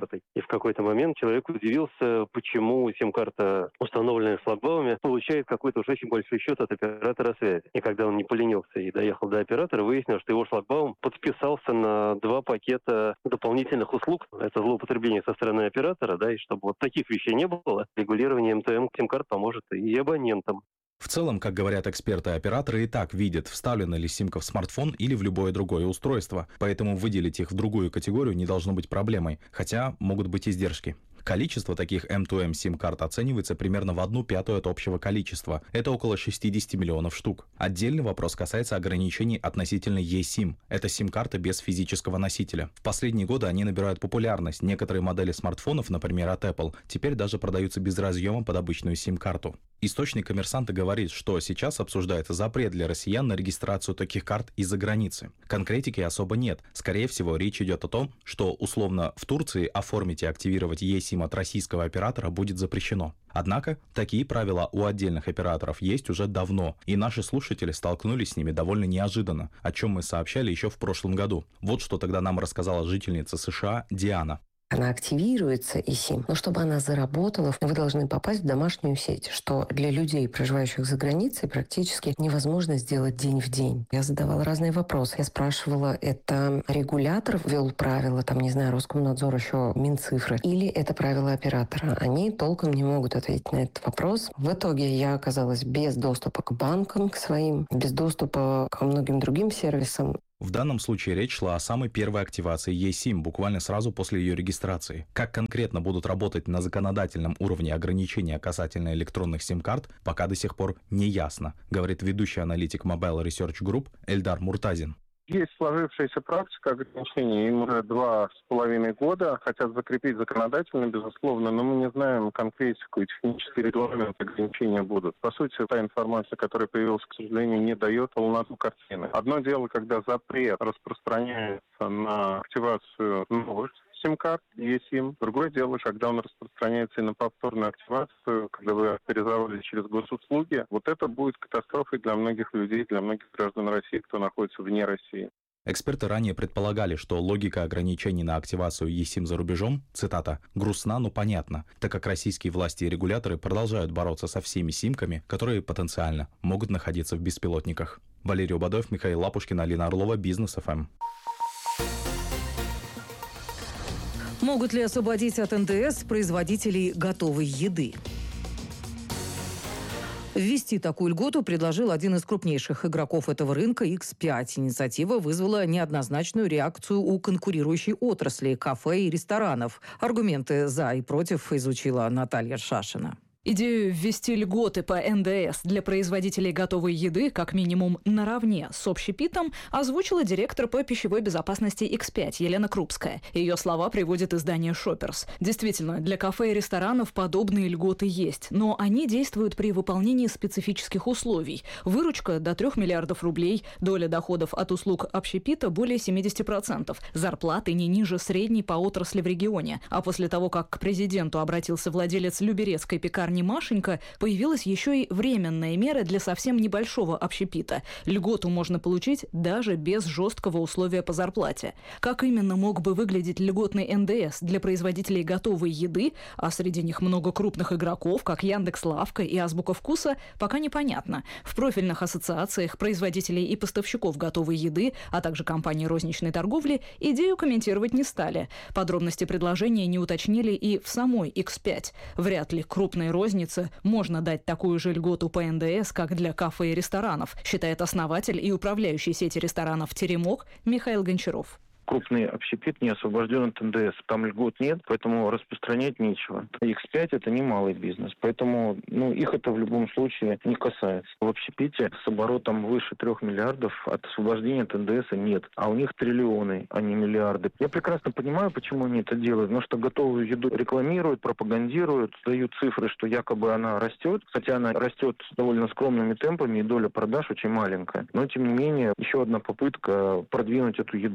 в какой-то момент человек удивился, почему сим-карта, установленная шлагбаумами, получает какой-то уж очень большой счет от оператора связи. И когда он не поленился и доехал до оператора, выяснилось, что его шлагбаум подписался на два пакета дополнительных услуг. Это злоупотребление со стороны оператора, да, и чтобы вот таких вещей не было, регулирование эм тэ эм сим-карт поможет и абонентам. В целом, как говорят эксперты, операторы и так видят, вставлена ли симка в смартфон или в любое другое устройство, поэтому выделить их в другую категорию не должно быть проблемой, хотя могут быть издержки. Количество таких эм два эм сим-карт оценивается примерно в одну пятую от общего количества. Это около шестьдесят миллионов штук. Отдельный вопрос касается ограничений относительно eSIM. Это сим-карты без физического носителя. В последние годы они набирают популярность. Некоторые модели смартфонов, например, от Apple, теперь даже продаются без разъема под обычную сим-карту. Источник «Коммерсанта» говорит, что сейчас обсуждается запрет для россиян на регистрацию таких карт из-за границы. Конкретики особо нет. Скорее всего, речь идет о том, что условно в Турции оформить и активировать eSIM от российского оператора будет запрещено. Однако, такие правила у отдельных операторов есть уже давно, и наши слушатели столкнулись с ними довольно неожиданно, о чем мы сообщали еще в прошлом году. Вот что тогда нам рассказала жительница США Диана. Она активируется, eSIM, но чтобы она заработала, вы должны попасть в домашнюю сеть, что для людей, проживающих за границей, практически невозможно сделать день в день. Я задавала разные вопросы. Я спрашивала, это регулятор ввел правила, там, не знаю, Роскомнадзор, еще Минцифры, или это правила оператора? Они толком не могут ответить на этот вопрос. В итоге я оказалась без доступа к банкам, к своим, без доступа к многим другим сервисам. В данном случае речь шла о самой первой активации eSIM, буквально сразу после ее регистрации. Как конкретно будут работать на законодательном уровне ограничения касательно электронных сим-карт, пока до сих пор не ясно, говорит ведущий аналитик Mobile Research Group Эльдар Муртазин. Есть сложившаяся практика ограничений, им уже два с половиной года. Хотят закрепить законодательно, безусловно, но мы не знаем конкретику и технический регламент ограничения будут. По сути, та информация, которая появилась, к сожалению, не дает полноту картины. Одно дело, когда запрет распространяется на активацию новых сим-карт, eSIM. Другое дело, когда он распространяется и на повторную активацию, когда вы авторизовались через госуслуги. Вот это будет катастрофой для многих людей, для многих граждан России, кто находится вне России. Эксперты ранее предполагали, что логика ограничений на активацию eSIM за рубежом, цитата, «грустна, но понятна», так как российские власти и регуляторы продолжают бороться со всеми симками, которые потенциально могут находиться в беспилотниках. Валерий Убадоев, Михаил Лапушкин, Алина Орлова, Бизнес эф эм. Могут ли освободить от эн дэ эс производителей готовой еды? Ввести такую льготу предложил один из крупнейших игроков этого рынка икс пять. Инициатива вызвала неоднозначную реакцию у конкурирующей отрасли кафе и ресторанов. Аргументы «за» и «против» изучила Наталья Шашина. Идею ввести льготы по эн дэ эс для производителей готовой еды как минимум наравне с общепитом озвучила директор по пищевой безопасности икс пять Елена Крупская. Ее слова приводит издание Shoppers. Действительно, для кафе и ресторанов подобные льготы есть, но они действуют при выполнении специфических условий. Выручка до трех миллиардов рублей, доля доходов от услуг общепита более семьдесят процентов, зарплаты не ниже средней по отрасли в регионе. А после того, как к президенту обратился владелец люберецкой пекарни Машенька, появилась еще и временная мера для совсем небольшого общепита. Льготу можно получить даже без жесткого условия по зарплате. Как именно мог бы выглядеть льготный эн дэ эс для производителей готовой еды, а среди них много крупных игроков, как Яндекс.Лавка и Азбука Вкуса, пока непонятно. В профильных ассоциациях производителей и поставщиков готовой еды, а также компаний розничной торговли, идею комментировать не стали. Подробности предложения не уточнили и в самой икс пять. Вряд ли крупные розницы можно дать такую же льготу по эн дэ эс, как для кафе и ресторанов, считает основатель и управляющий сети ресторанов «Теремок» Михаил Гончаров. Крупный общепит не освобожден от эн дэ эс. Там льгот нет, поэтому распространять нечего. икс пять это не малый бизнес, поэтому ну, их это в любом случае не касается. В общепите с оборотом выше трех миллиардов от освобождения от эн дэ эс нет, а у них триллионы, а не миллиарды. Я прекрасно понимаю, почему они это делают, потому что готовую еду рекламируют, пропагандируют, дают цифры, что якобы она растет, хотя она растет довольно скромными темпами, и доля продаж очень маленькая. Но, тем не менее, еще одна попытка продвинуть эту еду.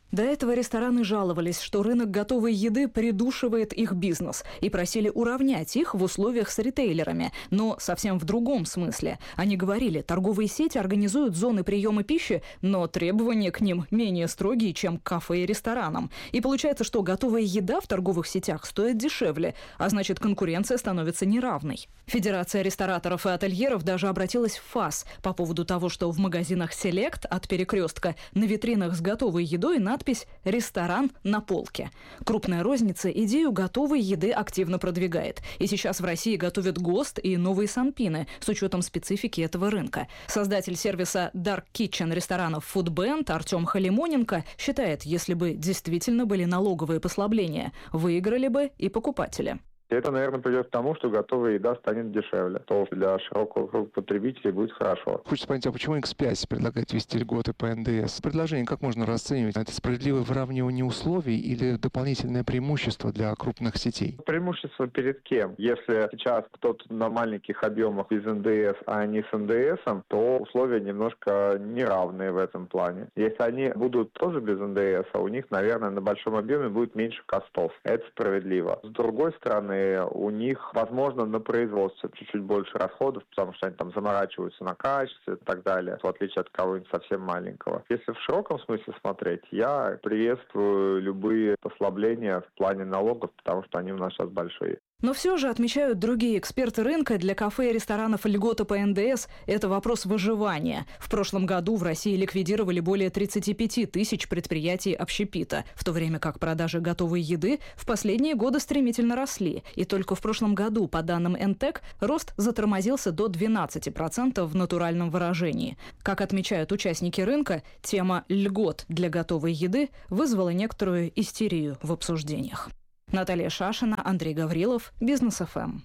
До этого рестораны жаловались, что рынок готовой еды придушивает их бизнес, и просили уравнять их в условиях с ритейлерами, но совсем в другом смысле. Они говорили, торговые сети организуют зоны приема пищи, но требования к ним менее строгие, чем к кафе и ресторанам. И получается, что готовая еда в торговых сетях стоит дешевле, а значит, конкуренция становится неравной. Федерация рестораторов и ательеров даже обратилась в ФАС по поводу того, что в магазинах «Селект» от «Перекрестка» на витринах с готовой едой на надпись «Ресторан на полке». Крупная розница идею готовой еды активно продвигает. И сейчас в России готовят ГОСТ и новые санпины с учетом специфики этого рынка. Создатель сервиса Dark Kitchen ресторанов Foodband Артем Халимоненко считает, если бы действительно были налоговые послабления, выиграли бы и покупатели. Это, наверное, придет к тому, что готовая еда станет дешевле. То для широкого круга потребителей будет хорошо. Хочется понять, а почему икс пять предлагает ввести льготы по эн дэ эс? Предложение как можно расценивать? Это справедливое выравнивание условий или дополнительное преимущество для крупных сетей? Преимущество перед кем? Если сейчас кто-то на маленьких объемах без эн дэ эс, а не с эн дэ эсом, то условия немножко неравные в этом плане. Если они будут тоже без эн дэ эс, а у них, наверное, на большом объеме будет меньше костов. Это справедливо. С другой стороны, у них, возможно, на производстве чуть-чуть больше расходов, потому что они там заморачиваются на качестве и так далее, в отличие от кого-нибудь совсем маленького. Если в широком смысле смотреть, я приветствую любые послабления в плане налогов, потому что они у нас сейчас большие. Но все же, отмечают другие эксперты рынка, для кафе и ресторанов льгота по эн дэ эс – это вопрос выживания. В прошлом году в России ликвидировали более тридцать пять тысяч предприятий общепита, в то время как продажи готовой еды в последние годы стремительно росли. И только в прошлом году, по данным эн тэ к, рост затормозился до двенадцати процентов в натуральном выражении. Как отмечают участники рынка, тема льгот для готовой еды вызвала некоторую истерию в обсуждениях. Наталья Шашина, Андрей Гаврилов, Бизнес эф эм.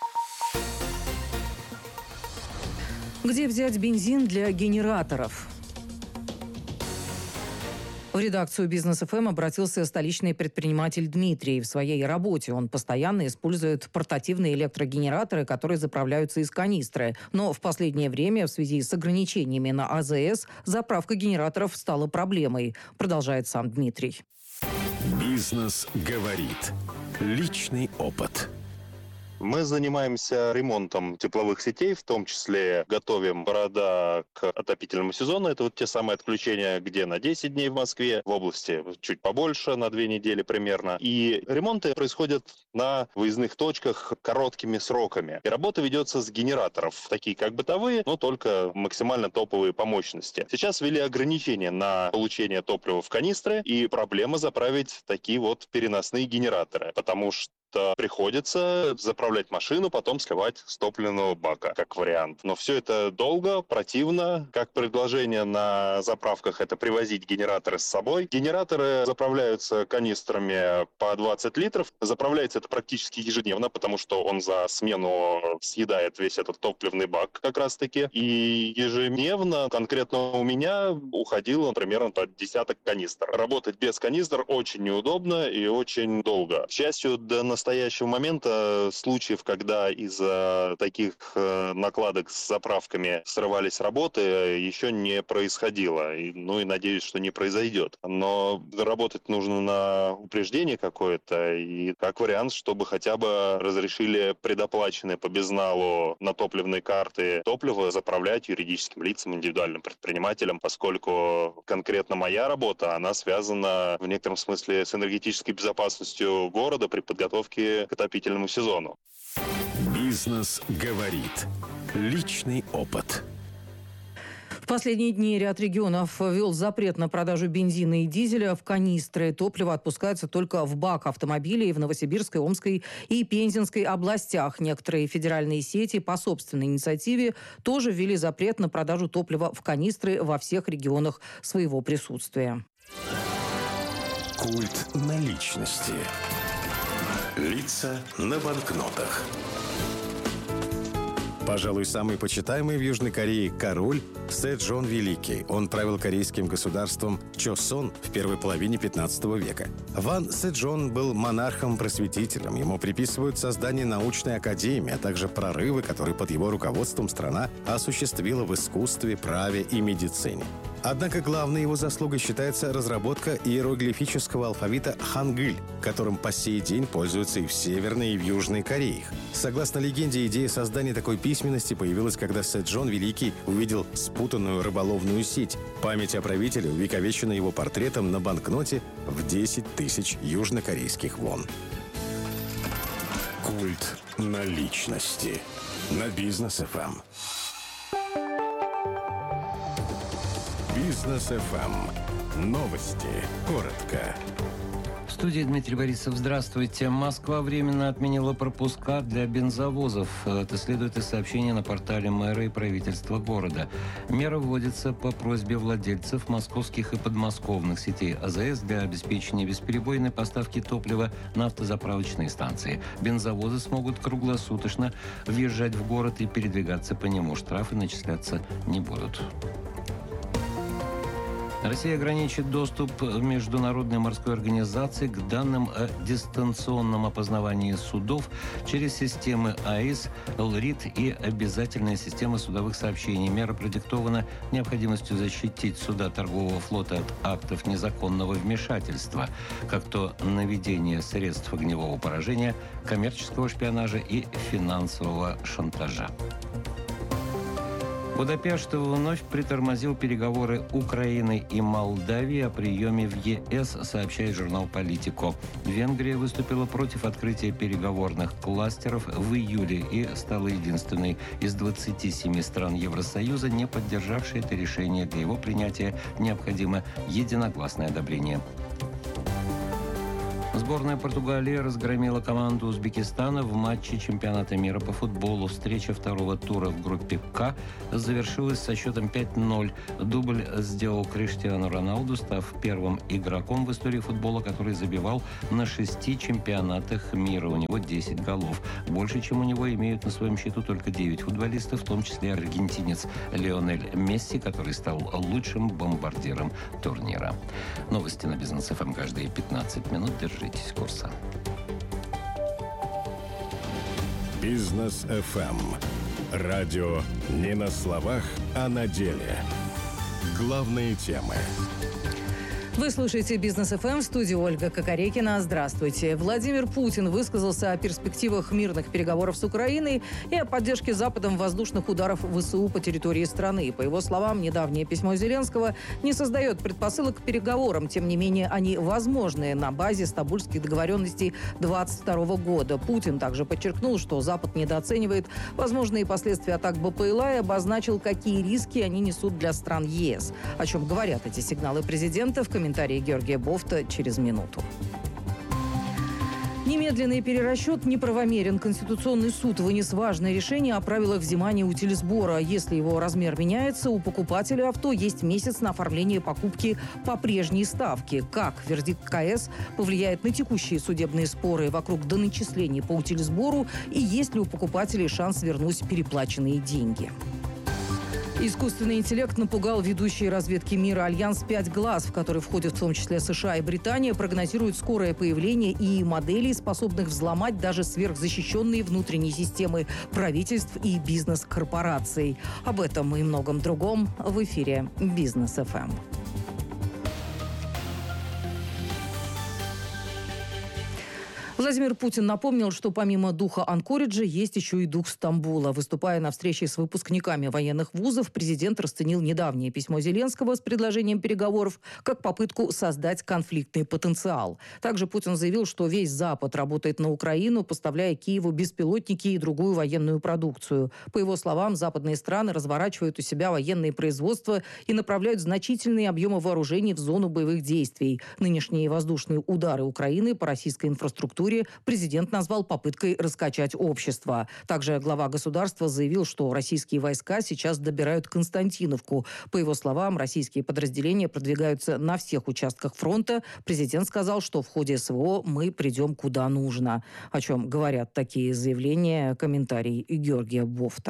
Где взять бензин для генераторов? В редакцию Бизнес эф эм обратился столичный предприниматель Дмитрий. В своей работе он постоянно использует портативные электрогенераторы, которые заправляются из канистры. Но в последнее время в связи с ограничениями на а зэ эс заправка генераторов стала проблемой, продолжает сам Дмитрий. Бизнес говорит. Личный опыт. Мы занимаемся ремонтом тепловых сетей, в том числе готовим города к отопительному сезону. Это вот те самые отключения, где на десять дней в Москве, в области чуть побольше, на две недели примерно. И ремонты происходят на выездных точках короткими сроками. И работа ведется с генераторов, такие как бытовые, но только максимально топовые по мощности. Сейчас ввели ограничения на получение топлива в канистры, и проблема заправить такие вот переносные генераторы, потому что приходится заправлять машину, потом сливать с топливного бака, как вариант. Но все это долго, противно. Как предложение на заправках — это привозить генераторы с собой. Генераторы заправляются канистрами по двадцать литров. Заправляется это практически ежедневно, потому что он за смену съедает весь этот топливный бак как раз-таки. И ежедневно конкретно у меня уходило примерно под десяток канистр. Работать без канистр очень неудобно и очень долго. К счастью, до настоящего момента случаев, когда из-за таких э, накладок с заправками срывались работы, еще не происходило. И, ну и надеюсь, что не произойдет. Но работать нужно на упреждение какое-то, и как вариант, чтобы хотя бы разрешили предоплаченные по безналу на топливные карты топливо заправлять юридическим лицам, индивидуальным предпринимателям, поскольку конкретно моя работа, она связана в некотором смысле с энергетической безопасностью города при подготовке к отопительному сезону. Бизнес говорит. Личный опыт. В последние дни ряд регионов ввел запрет на продажу бензина и дизеля в канистры. Топливо отпускается только в бак автомобилей в Новосибирской, Омской и Пензенской областях. Некоторые федеральные сети по собственной инициативе тоже ввели запрет на продажу топлива в канистры во всех регионах своего присутствия. Культ наличности. Лица на банкнотах. Пожалуй, самый почитаемый в Южной Корее король Сэджон Великий. Он правил корейским государством Чосон в первой половине пятнадцатого века. Ван Сэджон был монархом-просветителем. Ему приписывают создание научной академии, а также прорывы, которые под его руководством страна осуществила в искусстве, праве и медицине. Однако главной его заслугой считается разработка иероглифического алфавита хангыль, которым по сей день пользуются и в Северной, и в Южной Корее. Согласно легенде, идея создания такой письменности появилась, когда Сэджон Великий увидел спутанную рыболовную сеть. Память о правителе увековечена его портретом на банкноте в десять тысяч южнокорейских вон. Культ наличности на Бизнес эф эм. Бизнес эф эм. Новости. Коротко. В студии Дмитрий Борисов. Здравствуйте. Москва временно отменила пропуска для бензовозов. Это следует из сообщения на портале мэра и правительства города. Мера вводится по просьбе владельцев московских и подмосковных сетей а зэ эс для обеспечения бесперебойной поставки топлива на автозаправочные станции. Бензовозы смогут круглосуточно въезжать в город и передвигаться по нему. Штрафы начисляться не будут. Россия ограничит доступ Международной морской организации к данным о дистанционном опознавании судов через системы АИС, ЛРИТ и обязательные системы судовых сообщений. Мера продиктована необходимостью защитить суда торгового флота от актов незаконного вмешательства, как то наведение средств огневого поражения, коммерческого шпионажа и финансового шантажа. Будапешт вновь притормозил переговоры Украины и Молдавии о приеме в е эс, сообщает журнал «Политико». Венгрия выступила против открытия переговорных кластеров в июле и стала единственной из двадцати семи стран Евросоюза, не поддержавшей это решение. Для его принятия необходимо единогласное одобрение. Сборная Португалии разгромила команду Узбекистана в матче чемпионата мира по футболу. Встреча второго тура в группе К завершилась со счетом пять ноль. Дубль сделал Криштиану Роналду, став первым игроком в истории футбола, который забивал на шести чемпионатах мира. У него десять голов. Больше, чем у него, имеют на своем счету только девять футболистов, в том числе аргентинец Лионель Месси, который стал лучшим бомбардиром турнира. Новости на Бизнес эф эм каждые пятнадцать минут. Держитесь курса. Бизнес эф эм. Радио не на словах, а на деле. Главные темы. Вы слушаете «Бизнес эф эм», в студии Ольга Кокорекина. Здравствуйте. Владимир Путин высказался о перспективах мирных переговоров с Украиной и о поддержке Западом воздушных ударов вэ эс у по территории страны. По его словам, недавнее письмо Зеленского не создает предпосылок к переговорам. Тем не менее, они возможны на базе стамбульских договоренностей двадцать второго года. Путин также подчеркнул, что Запад недооценивает возможные последствия атак бэ пэ эл а и обозначил, какие риски они несут для стран е эс. О чем говорят эти сигналы президента, в комментариях Комментарии Георгия Бофта через минуту. Немедленный перерасчет неправомерен. Конституционный суд вынес важное решение о правилах взимания утилизбора. Если его размер меняется, у покупателя авто есть месяц на оформление покупки по прежней ставке. Как вердикт ка эс повлияет на текущие судебные споры вокруг доначислений по утилизбору и есть ли у покупателей шанс вернуть переплаченные деньги? Искусственный интеллект напугал ведущие разведки мира. Альянс «Пять глаз», в который входят в том числе США и Британия, прогнозирует скорое появление и моделей, способных взломать даже сверхзащищенные внутренние системы правительств и бизнес-корпораций. Об этом и многом другом в эфире «Бизнес эф эм». Владимир Путин напомнил, что помимо духа Анкориджа есть еще и дух Стамбула. Выступая на встрече с выпускниками военных вузов, президент расценил недавнее письмо Зеленского с предложением переговоров как попытку создать конфликтный потенциал. Также Путин заявил, что весь Запад работает на Украину, поставляя Киеву беспилотники и другую военную продукцию. По его словам, западные страны разворачивают у себя военные производства и направляют значительные объемы вооружений в зону боевых действий. Нынешние воздушные удары Украины по российской инфраструктуре президент назвал попыткой раскачать общество. Также глава государства заявил, что российские войска сейчас добирают Константиновку. По его словам, российские подразделения продвигаются на всех участках фронта. Президент сказал, что в ходе эс вэ о мы придем куда нужно. О чем говорят такие заявления, комментарий Георгия Бофта.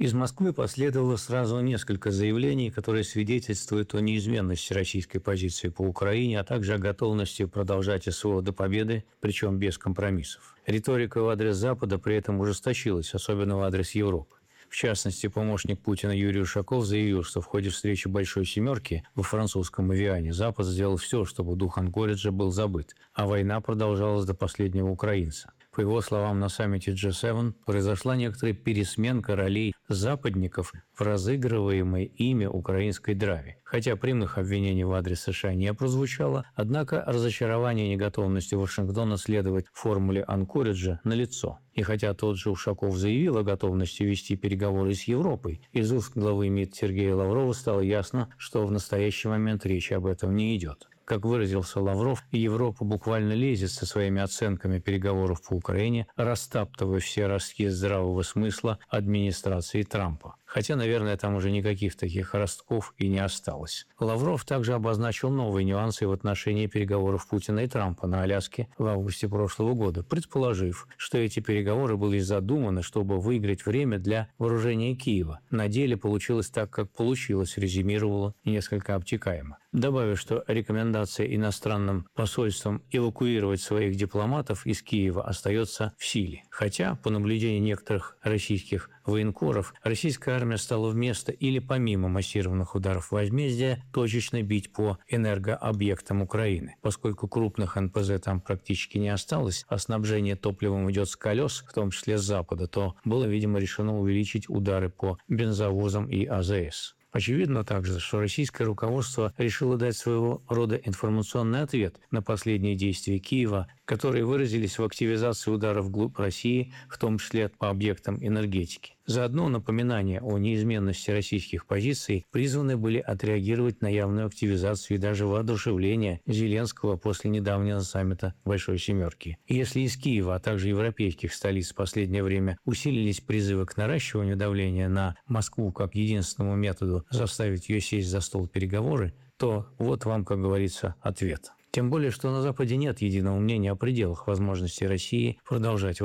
Из Москвы последовало сразу несколько заявлений, которые свидетельствуют о неизменности российской позиции по Украине, а также о готовности продолжать СВО до победы, причем без компромиссов. Риторика в адрес Запада при этом ужесточилась, особенно в адрес Европы. В частности, помощник Путина Юрий Ушаков заявил, что в ходе встречи «Большой семерки» во французском Эвиане Запад сделал все, чтобы дух Анкориджа был забыт, а война продолжалась до последнего украинца. По его словам, на саммите джи семь произошла некоторая пересменка ролей западников в разыгрываемой ими украинской драве. Хотя прямых обвинений в адрес США не прозвучало, однако разочарование и неготовность Вашингтона следовать формуле Анкориджа налицо. И хотя тот же Ушаков заявил о готовности вести переговоры с Европой, из уст главы МИД Сергея Лаврова стало ясно, что в настоящий момент речи об этом не идет. Как выразился Лавров, Европа буквально лезет со своими оценками переговоров по Украине, растаптывая все ростки здравого смысла администрации Трампа. Хотя, наверное, там уже никаких таких ростков и не осталось. Лавров также обозначил новые нюансы в отношении переговоров Путина и Трампа на Аляске в августе прошлого года, предположив, что эти переговоры были задуманы, чтобы выиграть время для вооружения Киева. На деле получилось так, как получилось, резюмировало несколько обтекаемо. Добавив, что рекомендация иностранным посольствам эвакуировать своих дипломатов из Киева остается в силе. Хотя, по наблюдению некоторых российских военкоров, российская армия стала вместо или помимо массированных ударов возмездия точечно бить по энергообъектам Украины. Поскольку крупных эн пэ зэ там практически не осталось, а снабжение топливом идет с колес, в том числе с запада, то было, видимо, решено увеличить удары по бензовозам и а зэ эс. Очевидно также, что российское руководство решило дать своего рода информационный ответ на последние действия Киева, которые выразились в активизации ударов вглубь России, в том числе по объектам энергетики. Заодно напоминания о неизменности российских позиций призваны были отреагировать на явную активизацию и даже воодушевление Зеленского после недавнего саммита Большой Семерки. И если из Киева, а также европейских столиц в последнее время усилились призывы к наращиванию давления на Москву как единственному методу заставить ее сесть за стол переговоры, то вот вам, как говорится, ответ. Тем более, что на Западе нет единого мнения о пределах возможностей России продолжать